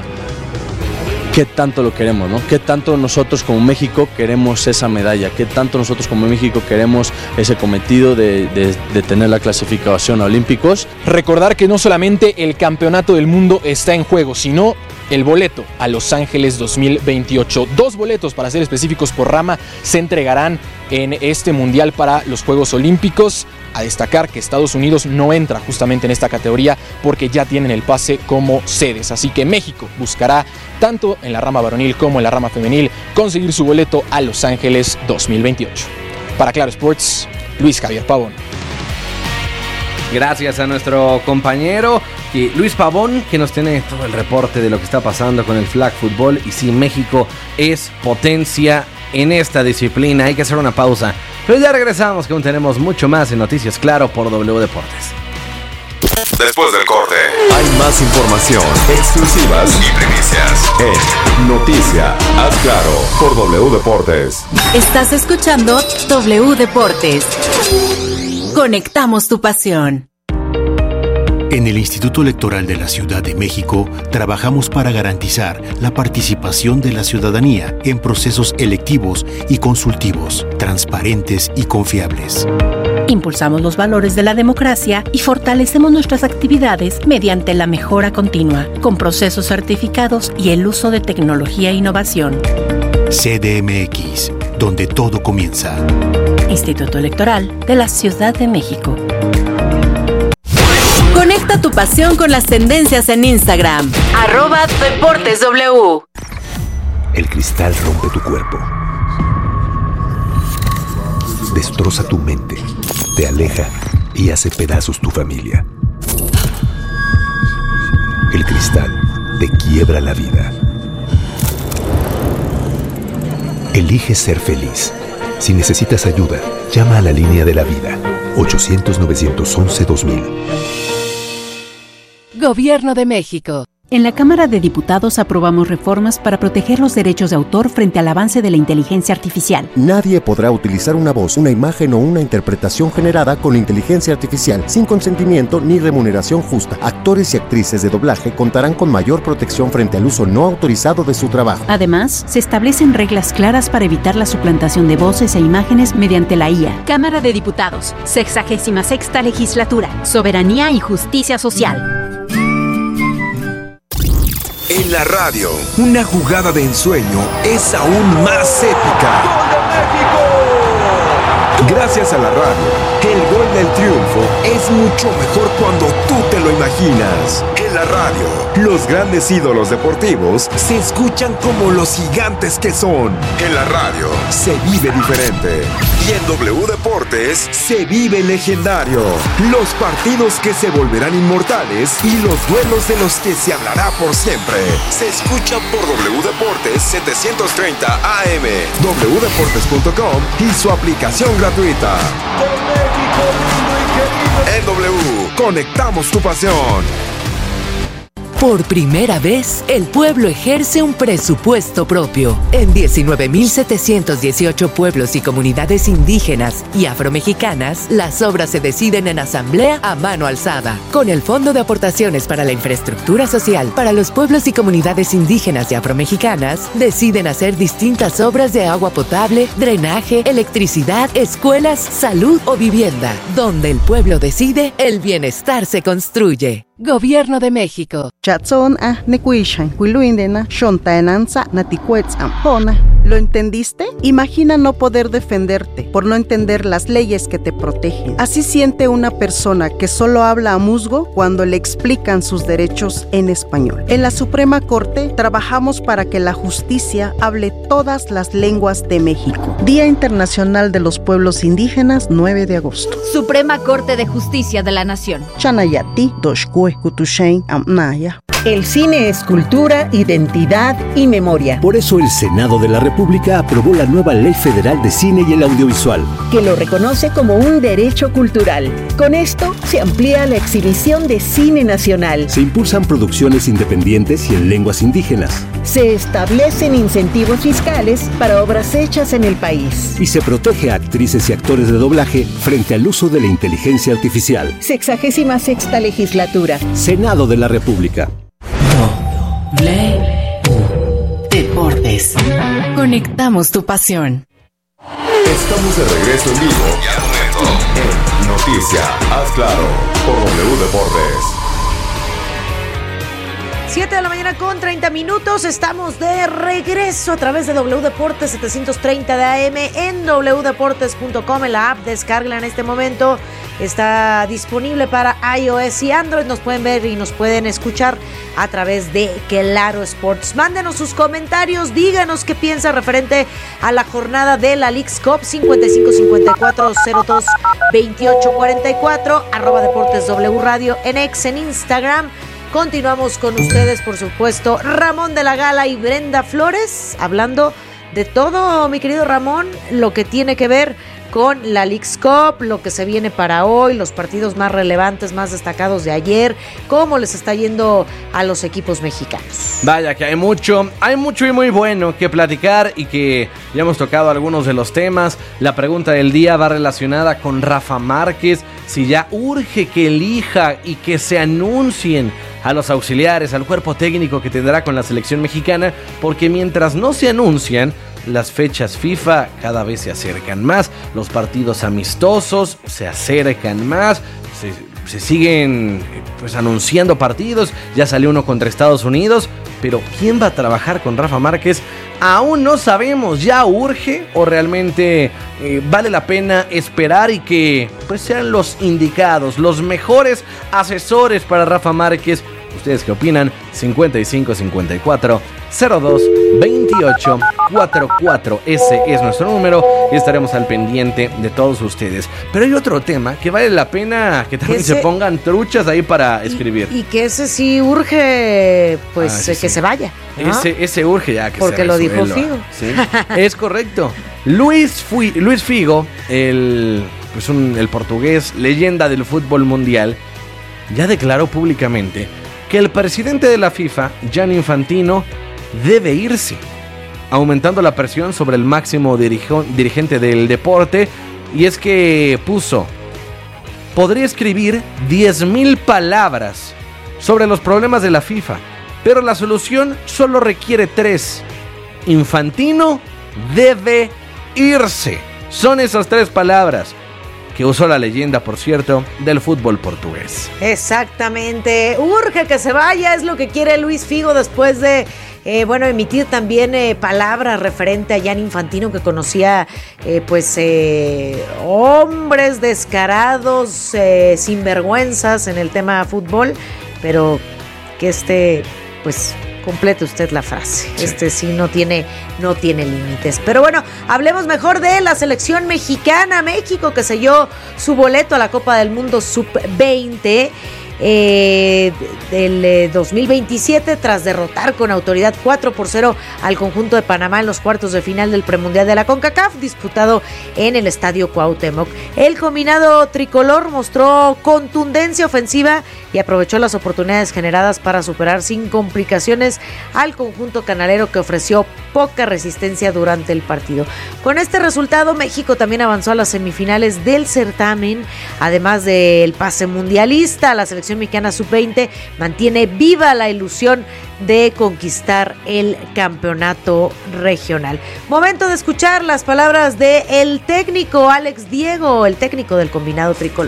¿qué tanto lo queremos, no? ¿Qué tanto nosotros como México queremos esa medalla? ¿Qué tanto nosotros como México queremos ese cometido de, de, de tener la clasificación a Olímpicos? Recordar que no solamente el campeonato del mundo está en juego, sino el boleto a Los Ángeles dos mil veintiocho. Dos boletos, para ser específicos, por rama se entregarán en este mundial para los Juegos Olímpicos. A destacar que Estados Unidos no entra justamente en esta categoría porque ya tienen el pase como sedes. Así que México buscará, tanto en la rama varonil como en la rama femenil, conseguir su boleto a Los Ángeles dos mil veintiocho. Para Claro Sports, Luis Javier Pavón. Gracias a nuestro compañero y Luis Pavón, que nos tiene todo el reporte de lo que está pasando con el flag football. Y sí, México es potencia en esta disciplina. Hay que hacer una pausa, pero ya regresamos, que aún tenemos mucho más en Noticias Claro por W Deportes. Después del corte, hay más información, exclusivas y primicias en Noticias Claro por W Deportes. Estás escuchando W Deportes. Conectamos tu pasión. En el Instituto Electoral de la Ciudad de México trabajamos para garantizar la participación de la ciudadanía en procesos electivos y consultivos, transparentes y confiables. Impulsamos los valores de la democracia y fortalecemos nuestras actividades mediante la mejora continua, con procesos certificados y el uso de tecnología e innovación. C D M X, donde todo comienza. Instituto Electoral de la Ciudad de México. Conecta tu pasión con las tendencias en Instagram. Arroba Deportes W. El cristal rompe tu cuerpo. Destroza tu mente. Te aleja y hace pedazos tu familia. El cristal te quiebra la vida. Elige ser feliz. Si necesitas ayuda, llama a la línea de la vida. ochocientos, novecientos once, dos mil. Gobierno de México. En la Cámara de Diputados aprobamos reformas para proteger los derechos de autor frente al avance de la inteligencia artificial. Nadie podrá utilizar una voz, una imagen o una interpretación generada con inteligencia artificial sin consentimiento ni remuneración justa. Actores y actrices de doblaje contarán con mayor protección frente al uso no autorizado de su trabajo. Además, se establecen reglas claras para evitar la suplantación de voces e imágenes mediante la I A. Cámara de Diputados, sexagésima sexta legislatura, soberanía y justicia social. En la radio, una jugada de ensueño es aún más épica. Gracias a la radio, el gol del triunfo es mucho mejor cuando tú te lo imaginas. En la radio, los grandes ídolos deportivos se escuchan como los gigantes que son. En la radio, se vive diferente. Y en W Deportes, se vive legendario. Los partidos que se volverán inmortales y los duelos de los que se hablará por siempre. Se escuchan por W Deportes setecientos treinta A M, w deportes punto com y su aplicación gratuita. En W, conectamos tu pasión. Por primera vez, el pueblo ejerce un presupuesto propio. En diecinueve mil setecientos dieciocho pueblos y comunidades indígenas y afromexicanas, las obras se deciden en asamblea a mano alzada. Con el Fondo de Aportaciones para la Infraestructura Social para los pueblos y comunidades indígenas y afromexicanas, deciden hacer distintas obras de agua potable, drenaje, electricidad, escuelas, salud o vivienda. Donde el pueblo decide, el bienestar se construye. Gobierno de México. Chatson a nekuishan kuiluindena shontaenanza naticuetz ampona. ¿Lo entendiste? Imagina no poder defenderte por no entender las leyes que te protegen. Así siente una persona que solo habla a musgo cuando le explican sus derechos en español. En la Suprema Corte trabajamos para que la justicia hable todas las lenguas de México. Día Internacional de los Pueblos Indígenas, nueve de agosto. Suprema Corte de Justicia de la Nación. Chanayati, Doshkue, Kutushain, Amnaya. El cine es cultura, identidad y memoria. Por eso el Senado de la República aprobó la nueva Ley Federal de Cine y el Audiovisual, que lo reconoce como un derecho cultural. Con esto se amplía la exhibición de cine nacional. Se impulsan producciones independientes y en lenguas indígenas. Se establecen incentivos fiscales para obras hechas en el país. Y se protege a actrices y actores de doblaje frente al uso de la inteligencia artificial. Sexagésima sexta legislatura. Senado de la República. Deportes. Conectamos tu pasión. Estamos de regreso en vivo. En Noticia, haz claro, por W Deportes. siete de la mañana con treinta minutos. Estamos de regreso a través de W Deportes setecientos treinta de A M en w deportes punto com. En la app, descárguela en este momento. Está disponible para iOS y Android. Nos pueden ver y nos pueden escuchar a través de Claro Sports. Mándenos sus comentarios, díganos qué piensa referente a la jornada de la Leagues Cup. Cincuenta y cinco cincuenta y cuatro cero dos veintiocho cuarenta y cuatro, arroba Deportes W Radio en X, en Instagram. Continuamos con ustedes, por supuesto, Ramón de la Gala y Brenda Flores, hablando de todo, mi querido Ramón, lo que tiene que ver con la Leagues Cup, lo que se viene para hoy, los partidos más relevantes, más destacados de ayer, cómo les está yendo a los equipos mexicanos. Vaya que hay mucho, hay mucho y muy bueno que platicar y que ya hemos tocado algunos de los temas. La pregunta del día va relacionada con Rafa Márquez, si ya urge que elija y que se anuncien a los auxiliares, al cuerpo técnico que tendrá con la selección mexicana, porque mientras no se anuncian, las fechas FIFA cada vez se acercan más, los partidos amistosos se acercan más, se, se siguen pues anunciando partidos, ya salió uno contra Estados Unidos, pero ¿quién va a trabajar con Rafa Márquez? Aún no sabemos, ¿ya urge o realmente eh, vale la pena esperar y que pues sean los indicados, los mejores asesores para Rafa Márquez? ¿Ustedes qué opinan? cincuenta y cinco cincuenta y cuatro cero dos veintiocho cuarenta y cuatro. Ese es nuestro número y estaremos al pendiente de todos ustedes. Pero hay otro tema que vale la pena que también ese, se pongan truchas ahí para escribir. Y, y que ese sí urge, pues, ah, ese que sí. se vaya, ¿no? Ese, ese urge ya que Porque se lo dijo Figo. Sí, es correcto. Luis, Fui, Luis Figo, el, pues un, el portugués, leyenda del fútbol mundial, ya declaró públicamente que el presidente de la FIFA, Gianni Infantino, debe irse, aumentando la presión sobre el máximo dirijo, dirigente del deporte. Y es que puso: podría escribir diez mil palabras sobre los problemas de la FIFA, pero la solución solo requiere tres. Infantino debe irse. Son esas tres palabras. que usó la leyenda, por cierto, del fútbol portugués. Exactamente. Urge que se vaya, es lo que quiere Luis Figo después de... Eh, bueno, emitir también eh, palabras referente a Gianni Infantino, que conocía eh, pues eh, hombres descarados, eh, sinvergüenzas en el tema fútbol, pero que este, pues complete usted la frase. Sí. Este sí no tiene, no tiene límites. Pero bueno, hablemos mejor de la selección mexicana. México, que selló su boleto a la Copa del Mundo sub veinte. Eh, del eh, dos mil veintisiete, tras derrotar con autoridad cuatro por cero al conjunto de Panamá en los cuartos de final del premundial de la CONCACAF, disputado en el Estadio Cuauhtémoc. El combinado tricolor mostró contundencia ofensiva y aprovechó las oportunidades generadas para superar sin complicaciones al conjunto canalero, que ofreció poca resistencia durante el partido. Con este resultado, México también avanzó a las semifinales del certamen, además del pase mundialista. La selección mexicana sub veinte mantiene viva la ilusión de conquistar el campeonato regional. Momento de escuchar las palabras del técnico Alex Diego, el técnico del combinado tricolor.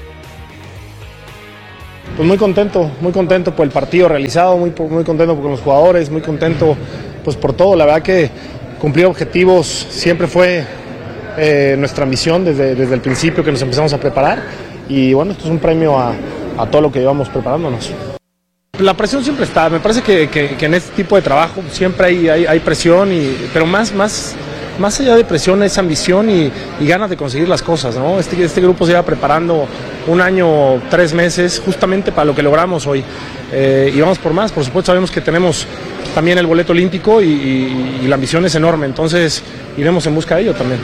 Pues muy contento, muy contento por el partido realizado, muy, muy contento con los jugadores, muy contento pues por todo. La verdad que cumplir objetivos siempre fue eh, nuestra misión desde, desde el principio que nos empezamos a preparar, y bueno, esto es un premio a a todo lo que llevamos preparándonos. La presión siempre está, me parece que, que, que en este tipo de trabajo siempre hay, hay, hay presión, y, pero más, más, más allá de presión es ambición y, y ganas de conseguir las cosas, ¿no? Este, este grupo se lleva preparando un año, tres meses, justamente para lo que logramos hoy, eh, y vamos por más. Por supuesto sabemos que tenemos también el boleto olímpico, y, y, y la ambición es enorme, entonces iremos en busca de ello también.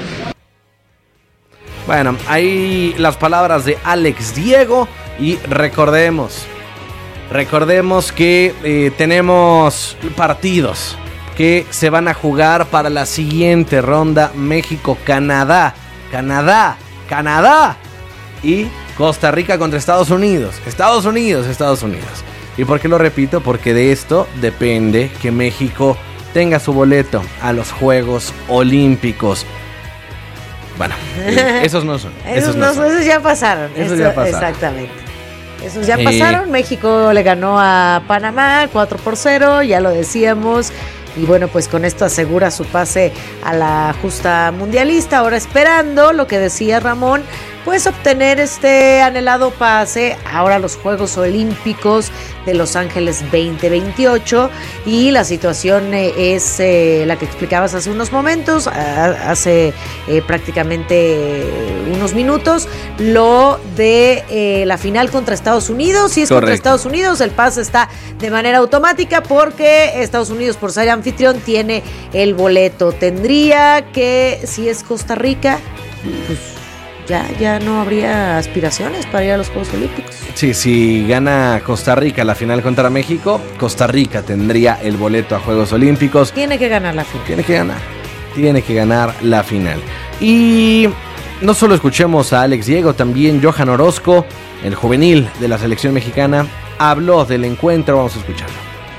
Bueno, ahí las palabras de Alex Diego. Y recordemos, recordemos que eh, tenemos partidos que se van a jugar para la siguiente ronda: México-Canadá, Canadá, Canadá y Costa Rica contra Estados Unidos, Estados Unidos, Estados Unidos. ¿Y por qué lo repito? Porque de esto depende que México tenga su boleto a los Juegos Olímpicos. Bueno, eh, esos no son. Esos, esos no no son. Esos ya pasaron. Esos Esto, ya pasaron. Exactamente. Esos ya Eh. pasaron. México le ganó a Panamá cuatro por cero, ya lo decíamos. Y bueno, pues con esto asegura su pase a la justa mundialista. Ahora esperando, lo que decía Ramón, pues obtener este anhelado pase ahora a los Juegos Olímpicos de Los Ángeles veinte veintiocho. Y la situación eh, es eh, la que explicabas hace unos momentos, a, hace eh, prácticamente unos minutos, lo de eh, la final contra Estados Unidos. Si es Correcto. contra Estados Unidos, el pase está de manera automática, porque Estados Unidos, por ser anfitrión, tiene el boleto. Tendría que, si es Costa Rica, pues ya, ya no habría aspiraciones para ir a los Juegos Olímpicos. Sí, si gana Costa Rica la final contra México, Costa Rica tendría el boleto a Juegos Olímpicos. Tiene que ganar la final. Tiene que ganar. Tiene que ganar la final. Y no solo escuchemos a Alex Diego, también Johan Orozco, el juvenil de la selección mexicana, habló del encuentro. Vamos a escucharlo.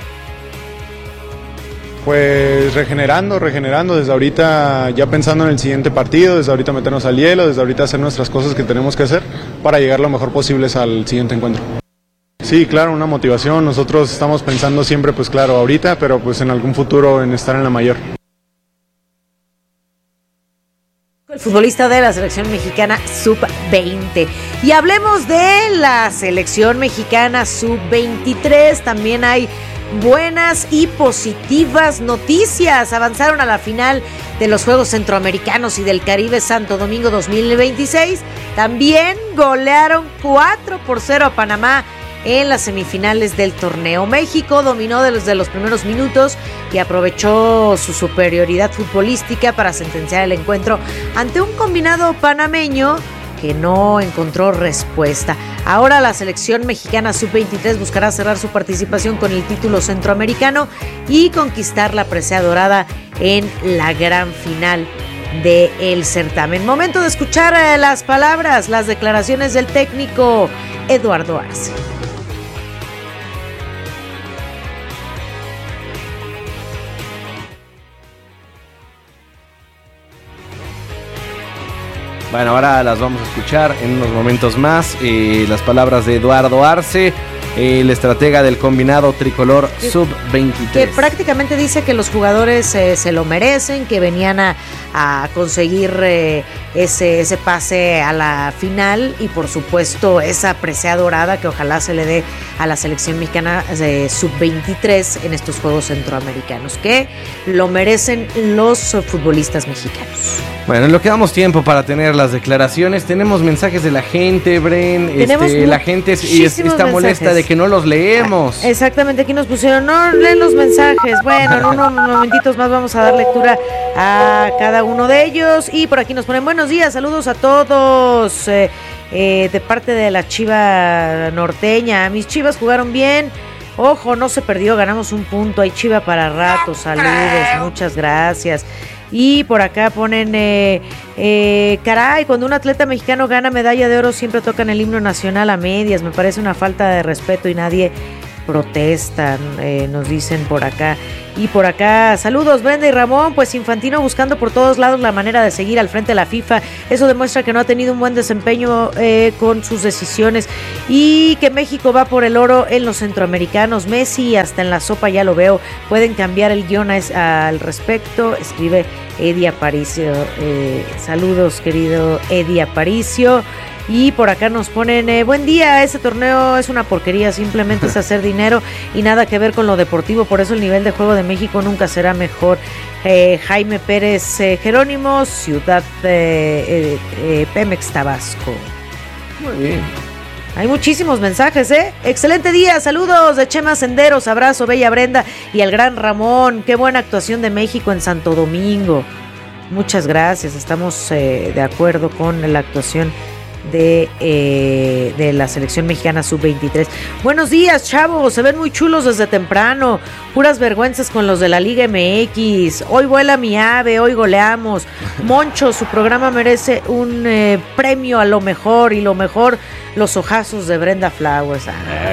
Pues regenerando, regenerando desde ahorita, ya pensando en el siguiente partido, desde ahorita meternos al hielo, desde ahorita hacer nuestras cosas que tenemos que hacer para llegar lo mejor posible al siguiente encuentro. Sí, claro, una motivación. Nosotros estamos pensando siempre, pues claro, ahorita, pero pues en algún futuro en estar en la mayor. El futbolista de la selección mexicana sub veinte. Y hablemos de la selección mexicana sub veintitrés. También hay buenas y positivas noticias. Avanzaron a la final de los Juegos Centroamericanos y del Caribe Santo Domingo dos mil veintiséis. También golearon cuatro por cero a Panamá en las semifinales del torneo. México dominó desde los primeros minutos y aprovechó su superioridad futbolística para sentenciar el encuentro ante un combinado panameño que no encontró respuesta. Ahora la selección mexicana sub veintitrés buscará cerrar su participación con el título centroamericano y conquistar la presea dorada en la gran final del certamen. Momento de escuchar las palabras, las declaraciones del técnico Eduardo Arce. Bueno, ahora las vamos a escuchar en unos momentos más. Eh, las palabras de Eduardo Arce, el estratega del combinado tricolor sub veintitrés. Que prácticamente dice que los jugadores eh, se lo merecen, que venían a, a conseguir eh, ese, ese pase a la final y por supuesto esa presea dorada que ojalá se le dé a la selección mexicana de sub veintitrés en estos Juegos Centroamericanos, que lo merecen los futbolistas mexicanos. Bueno, en lo que damos tiempo para tener las declaraciones, tenemos mensajes de la gente, Bren. Este, la gente es, es, está molesta mensajes. de que no los leemos. Exactamente, aquí nos pusieron, no leen los mensajes. Bueno, en unos momentitos más vamos a dar lectura a cada uno de ellos. Y por aquí nos ponen buenos días, saludos a todos. Eh, eh, de parte de la Chiva norteña, mis Chivas jugaron bien. Ojo, no se perdió, ganamos un punto. Hay Chiva para rato, saludos, muchas gracias. Y por acá ponen, eh, eh, caray, cuando un atleta mexicano gana medalla de oro siempre tocan el himno nacional a medias. Me parece una falta de respeto y nadie protesta, eh, nos dicen por acá. Y por acá, saludos Brenda y Ramón, pues Infantino buscando por todos lados la manera de seguir al frente de la FIFA. Eso demuestra que no ha tenido un buen desempeño eh, con sus decisiones y que México va por el oro en los centroamericanos. Messi hasta en la sopa ya lo veo. Pueden cambiar el guión a, al respecto, escribe Eddie Aparicio. Eh, saludos querido Eddie Aparicio. Y por acá nos ponen, eh, buen día, ese torneo es una porquería, simplemente es hacer dinero y nada que ver con lo deportivo, por eso el nivel de juego de México nunca será mejor. Eh, Jaime Pérez eh, Jerónimo, Ciudad eh, eh, eh, Pemex, Tabasco. Muy bien. Hay muchísimos mensajes, ¿eh? Excelente día, saludos de Chema Senderos, abrazo, bella Brenda y al gran Ramón, qué buena actuación de México en Santo Domingo. Muchas gracias, estamos eh, de acuerdo con la actuación de, eh, de la selección mexicana sub veintitrés. Buenos días, chavos, se ven muy chulos desde temprano, puras vergüenzas con los de la Liga M X, hoy vuela mi ave, hoy goleamos. Moncho, su programa merece un eh, premio a lo mejor y lo mejor, los ojazos de Brenda Flowers. Ah.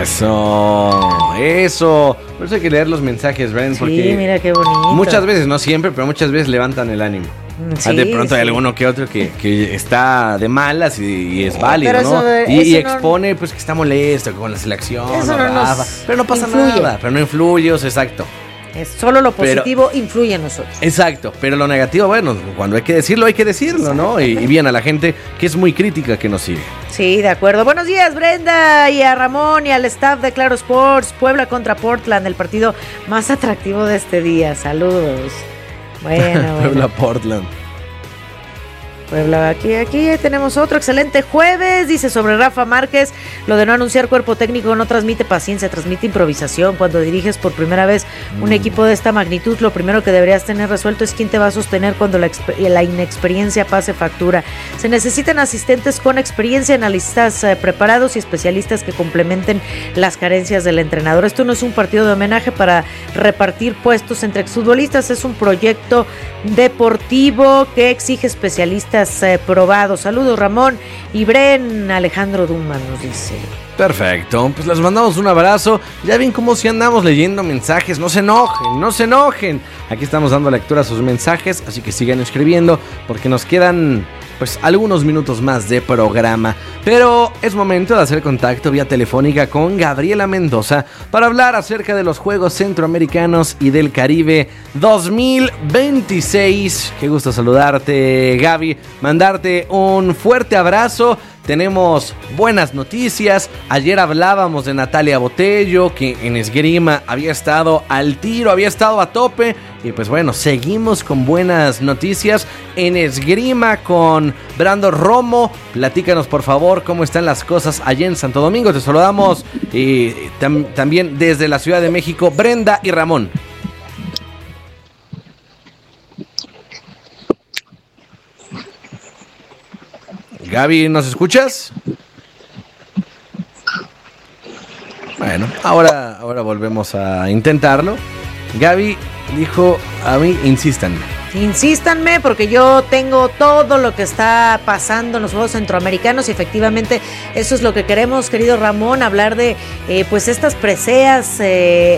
Eso, eso, por eso hay que leer los mensajes, Brenda, porque sí, mira qué bonito. Muchas veces, no siempre, pero muchas veces levantan el ánimo. Sí, de pronto sí. Hay alguno que otro que, que está de malas y, y es válido, pero ¿no? De, y, y expone no, pues que está molesto con la selección, eso no nos pero no pasa influye. nada, pero no influye, exacto. Es solo lo positivo pero, influye en nosotros. Exacto, pero lo negativo, bueno, cuando hay que decirlo, hay que decirlo, ¿no? Y, y bien a la gente que es muy crítica que nos sigue. Sí, de acuerdo. Buenos días, Brenda, y a Ramón y al staff de Claro Sports. Puebla contra Portland, el partido más atractivo de este día. Saludos. Bueno, Puebla, bueno. Portland. Puebla, aquí, aquí tenemos otro excelente jueves, dice sobre Rafa Márquez, lo de no anunciar cuerpo técnico no transmite paciencia, transmite improvisación. Cuando diriges por primera vez un mm. equipo de esta magnitud, lo primero que deberías tener resuelto es quién te va a sostener cuando la, la inexperiencia pase factura. Se necesitan asistentes con experiencia, analistas eh, preparados y especialistas que complementen las carencias del entrenador. Esto no es un partido de homenaje para repartir puestos entre exfutbolistas, es un proyecto deportivo que exige especialistas Eh, probado. Saludos Ramón y Bren. Alejandro Duman nos dice. Perfecto, pues les mandamos un abrazo. Ya ven cómo si andamos leyendo mensajes. No se enojen, no se enojen. Aquí estamos dando lectura a sus mensajes, así que sigan escribiendo porque nos quedan pues algunos minutos más de programa. Pero es momento de hacer contacto vía telefónica con Gabriela Mendoza para hablar acerca de los Juegos Centroamericanos y del Caribe dos mil veintiséis. Qué gusto saludarte, Gaby, mandarte un fuerte abrazo. Tenemos buenas noticias. Ayer hablábamos de Natalia Botello, que en esgrima había estado al tiro, había estado a tope. Y pues bueno, seguimos con buenas noticias en esgrima con Brando Romo. Platícanos por favor cómo están las cosas allá en Santo Domingo. Te saludamos y tam- también desde la Ciudad de México, Brenda y Ramón. Gaby, ¿nos escuchas? Bueno, ahora, ahora volvemos a intentarlo. Gaby dijo, a mí insistan, Insístanme, porque yo tengo todo lo que está pasando en los Juegos Centroamericanos y efectivamente eso es lo que queremos, querido Ramón, hablar de eh, pues estas preseas eh,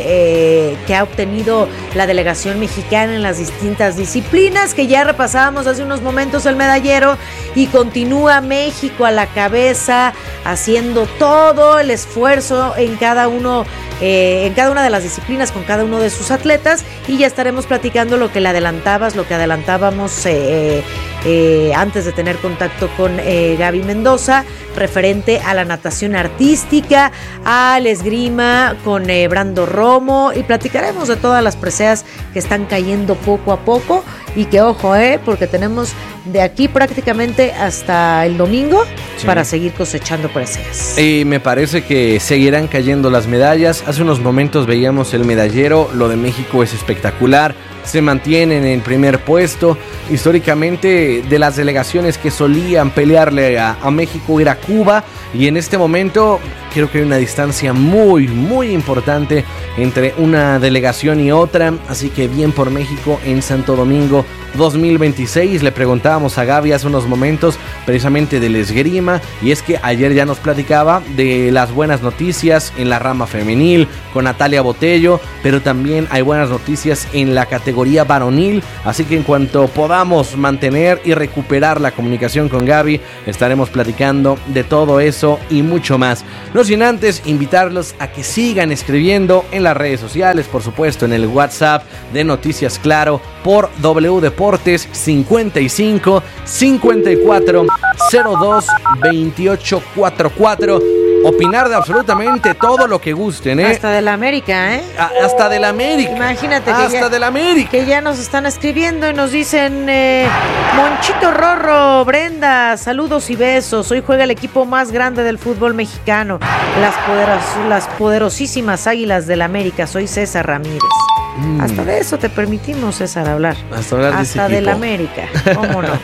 eh, que ha obtenido la delegación mexicana en las distintas disciplinas, que ya repasábamos hace unos momentos el medallero, y continúa México a la cabeza haciendo todo el esfuerzo en cada uno eh, en cada una de las disciplinas con cada uno de sus atletas, y ya estaremos platicando lo que le adelantabas, lo que adelantábamos eh, eh, antes de tener contacto con eh, Gaby Mendoza, referente a la natación artística, al esgrima con eh, Brando Romo, y platicaremos de todas las preseas que están cayendo poco a poco, y que ojo, eh, porque tenemos de aquí prácticamente hasta el domingo sí. para seguir cosechando preseas. Y me parece que seguirán cayendo las medallas. Hace unos momentos veíamos el medallero, lo de México es espectacular, se mantiene en el primer puesto. Históricamente, de las delegaciones que solían pelearle a, a México era Cuba, y en este momento creo que hay una distancia muy, muy importante entre una delegación y otra, así que bien por México en Santo Domingo dos mil veintiséis. Le preguntábamos a Gaby hace unos momentos precisamente del esgrima, y es que ayer ya nos platicaba de las buenas noticias en la rama femenil con Natalia Botello, pero también hay buenas noticias en la categoría varonil, así que en cuanto podamos mantener y recuperar la comunicación con Gaby, estaremos platicando de todo eso y mucho más. No sin antes invitarlos a que sigan escribiendo en las redes sociales, por supuesto en el WhatsApp de Noticias Claro por W Deportes cincuenta y cinco cincuenta y cuatro cero dos veintiocho cuarenta y cuatro. Opinar de absolutamente todo lo que gusten, ¿eh? Hasta de la América, ¿eh? A, hasta de la América. Imagínate que hasta ya, de la América. Que ya nos están escribiendo y nos dicen, eh, Monchito Rorro, Brenda, saludos y besos. Hoy juega el equipo más grande del fútbol mexicano, las, poderos, las poderosísimas Águilas del América. Soy César Ramírez. Mm. Hasta de eso te permitimos, César, hablar. Hasta hablar de ese Hasta equipo. del América, ¿cómo no?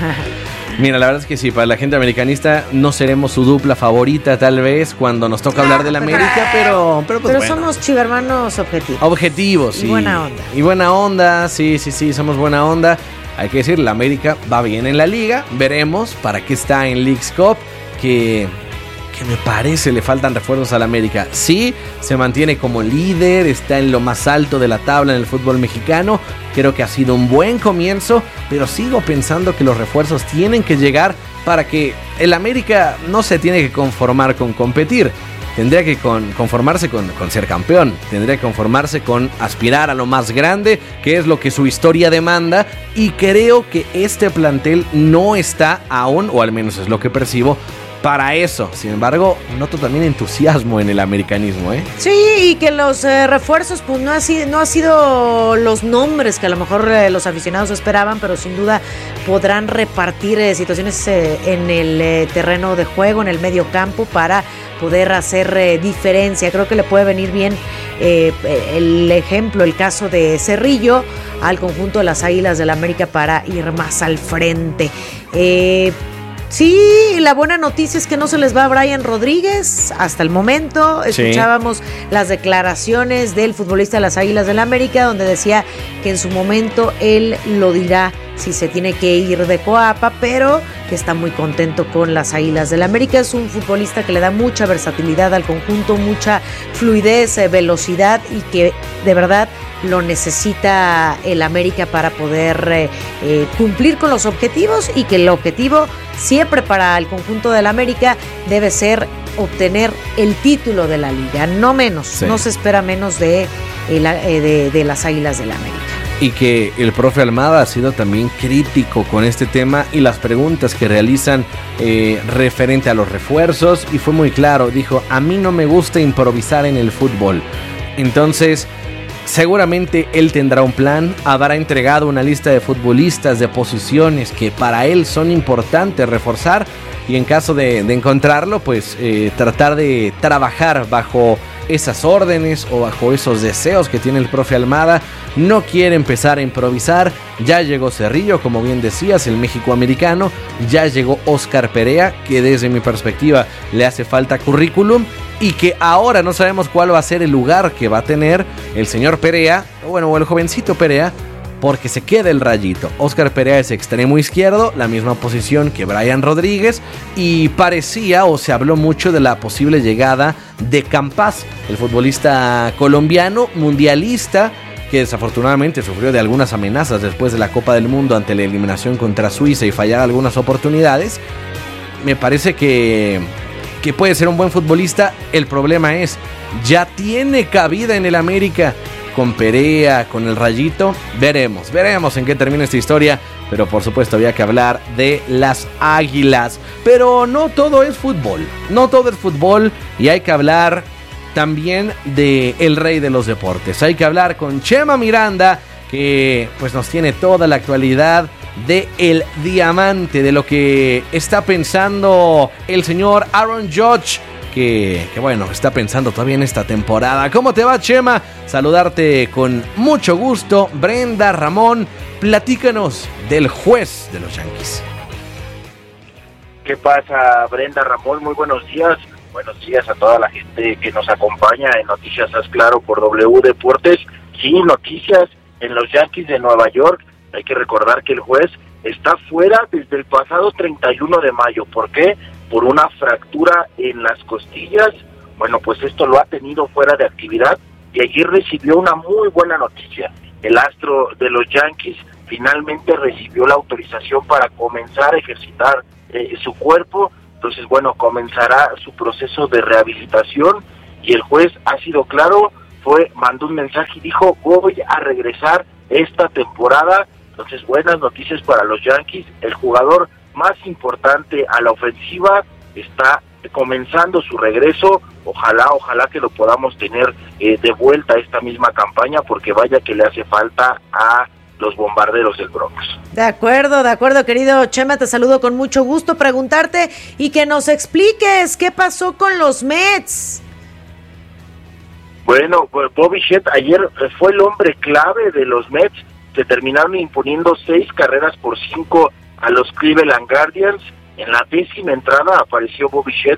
Mira, la verdad es que sí, para la gente americanista no seremos su dupla favorita tal vez cuando nos toca hablar de la América, pero pero, pues pero bueno. somos chivermanos objetivos. Objetivos, sí. Y buena onda. Y buena onda, sí, sí, sí, somos buena onda. Hay que decir, la América va bien en la liga, veremos para qué está en Leagues Cup, que... que me parece le faltan refuerzos a la América. Sí, se mantiene como líder, está en lo más alto de la tabla en el fútbol mexicano. Creo que ha sido un buen comienzo, pero sigo pensando que los refuerzos tienen que llegar para que el América no se tiene que conformar con competir. Tendría que con, conformarse con, con ser campeón, tendría que conformarse con aspirar a lo más grande, que es lo que su historia demanda, y creo que este plantel no está aún, o al menos es lo que percibo, para eso. Sin embargo, noto también entusiasmo en el americanismo, ¿eh? Sí, y que los eh, refuerzos pues no ha sido no ha sido los nombres que a lo mejor eh, los aficionados esperaban, pero sin duda podrán repartir eh, situaciones eh, en el eh, terreno de juego, en el medio campo, para poder hacer eh, diferencia. Creo que le puede venir bien eh, el ejemplo, el caso de Cerrillo al conjunto de las Águilas del América para ir más al frente. Eh... Sí, la buena noticia es que no se les va a Brian Rodríguez hasta el momento. Escuchábamos sí. las declaraciones del futbolista de las Águilas del América, donde decía que en su momento él lo dirá si se tiene que ir de Coapa, pero que está muy contento con las Águilas del América. Es un futbolista que le da mucha versatilidad al conjunto, mucha fluidez, eh, velocidad, y que de verdad lo necesita el América para poder eh, eh, cumplir con los objetivos, y que el objetivo siempre para el conjunto del América debe ser obtener el título de la liga, no menos, sí. no se espera menos de, eh, de, de las Águilas del América. Y que el profe Almada ha sido también crítico con este tema y las preguntas que realizan eh, referente a los refuerzos, y fue muy claro, dijo, a mí no me gusta improvisar en el fútbol. Entonces, seguramente él tendrá un plan, habrá entregado una lista de futbolistas, de posiciones que para él son importantes reforzar, y en caso de, de encontrarlo, pues eh, tratar de trabajar bajo esas órdenes o bajo esos deseos que tiene el profe Almada. No quiere empezar a improvisar. Ya llegó Cerrillo, como bien decías, el México-americano. Ya llegó Oscar Perea, que desde mi perspectiva le hace falta currículum, y que ahora no sabemos cuál va a ser el lugar que va a tener el señor Perea, bueno, o el jovencito Perea, porque se queda el Rayito. Óscar Perea es extremo izquierdo, la misma posición que Brian Rodríguez, y parecía o se habló mucho de la posible llegada de Campas, el futbolista colombiano mundialista que desafortunadamente sufrió de algunas amenazas después de la Copa del Mundo ante la eliminación contra Suiza y fallar algunas oportunidades. Me parece que, que puede ser un buen futbolista. El problema es, ya tiene cabida en el América con Perea, con el Rayito. Veremos, veremos en qué termina esta historia. Pero por supuesto había que hablar de las Águilas. Pero no todo es fútbol, no todo es fútbol y hay que hablar también de el rey de los deportes. Hay que hablar con Chema Miranda, que pues nos tiene toda la actualidad de el diamante, de lo que está pensando el señor Aaron Judge, que, que bueno, está pensando todavía en esta temporada. ¿Cómo te va, Chema? Saludarte con mucho gusto. Brenda, Ramón, platícanos del juez de los Yankees. ¿Qué pasa, Brenda, Ramón? Muy buenos días. Buenos días a toda la gente que nos acompaña en Noticias Haz Claro por W Deportes. Sí, noticias en los Yankees de Nueva York. Hay que recordar que el juez está fuera desde el pasado treinta y uno de mayo. ¿Por qué? Por una fractura en las costillas. Bueno, pues esto lo ha tenido fuera de actividad y ayer recibió una muy buena noticia. El astro de los Yankees finalmente recibió la autorización para comenzar a ejercitar eh, su cuerpo. Entonces, bueno, comenzará su proceso de rehabilitación y el juez ha sido claro, fue mandó un mensaje y dijo, voy a regresar esta temporada. Entonces, buenas noticias para los Yankees. El jugador más importante a la ofensiva está comenzando su regreso. Ojalá, ojalá que lo podamos tener eh, de vuelta a esta misma campaña, porque vaya que le hace falta a los Bombarderos del Bronx. De acuerdo, de acuerdo, querido Chema, te saludo con mucho gusto. Preguntarte y que nos expliques qué pasó con los Mets. Bueno, pues Bobby Shett ayer fue el hombre clave de los Mets, que terminaron imponiendo seis carreras por cinco a los Cleveland Guardians. En la décima entrada apareció Bobby Shett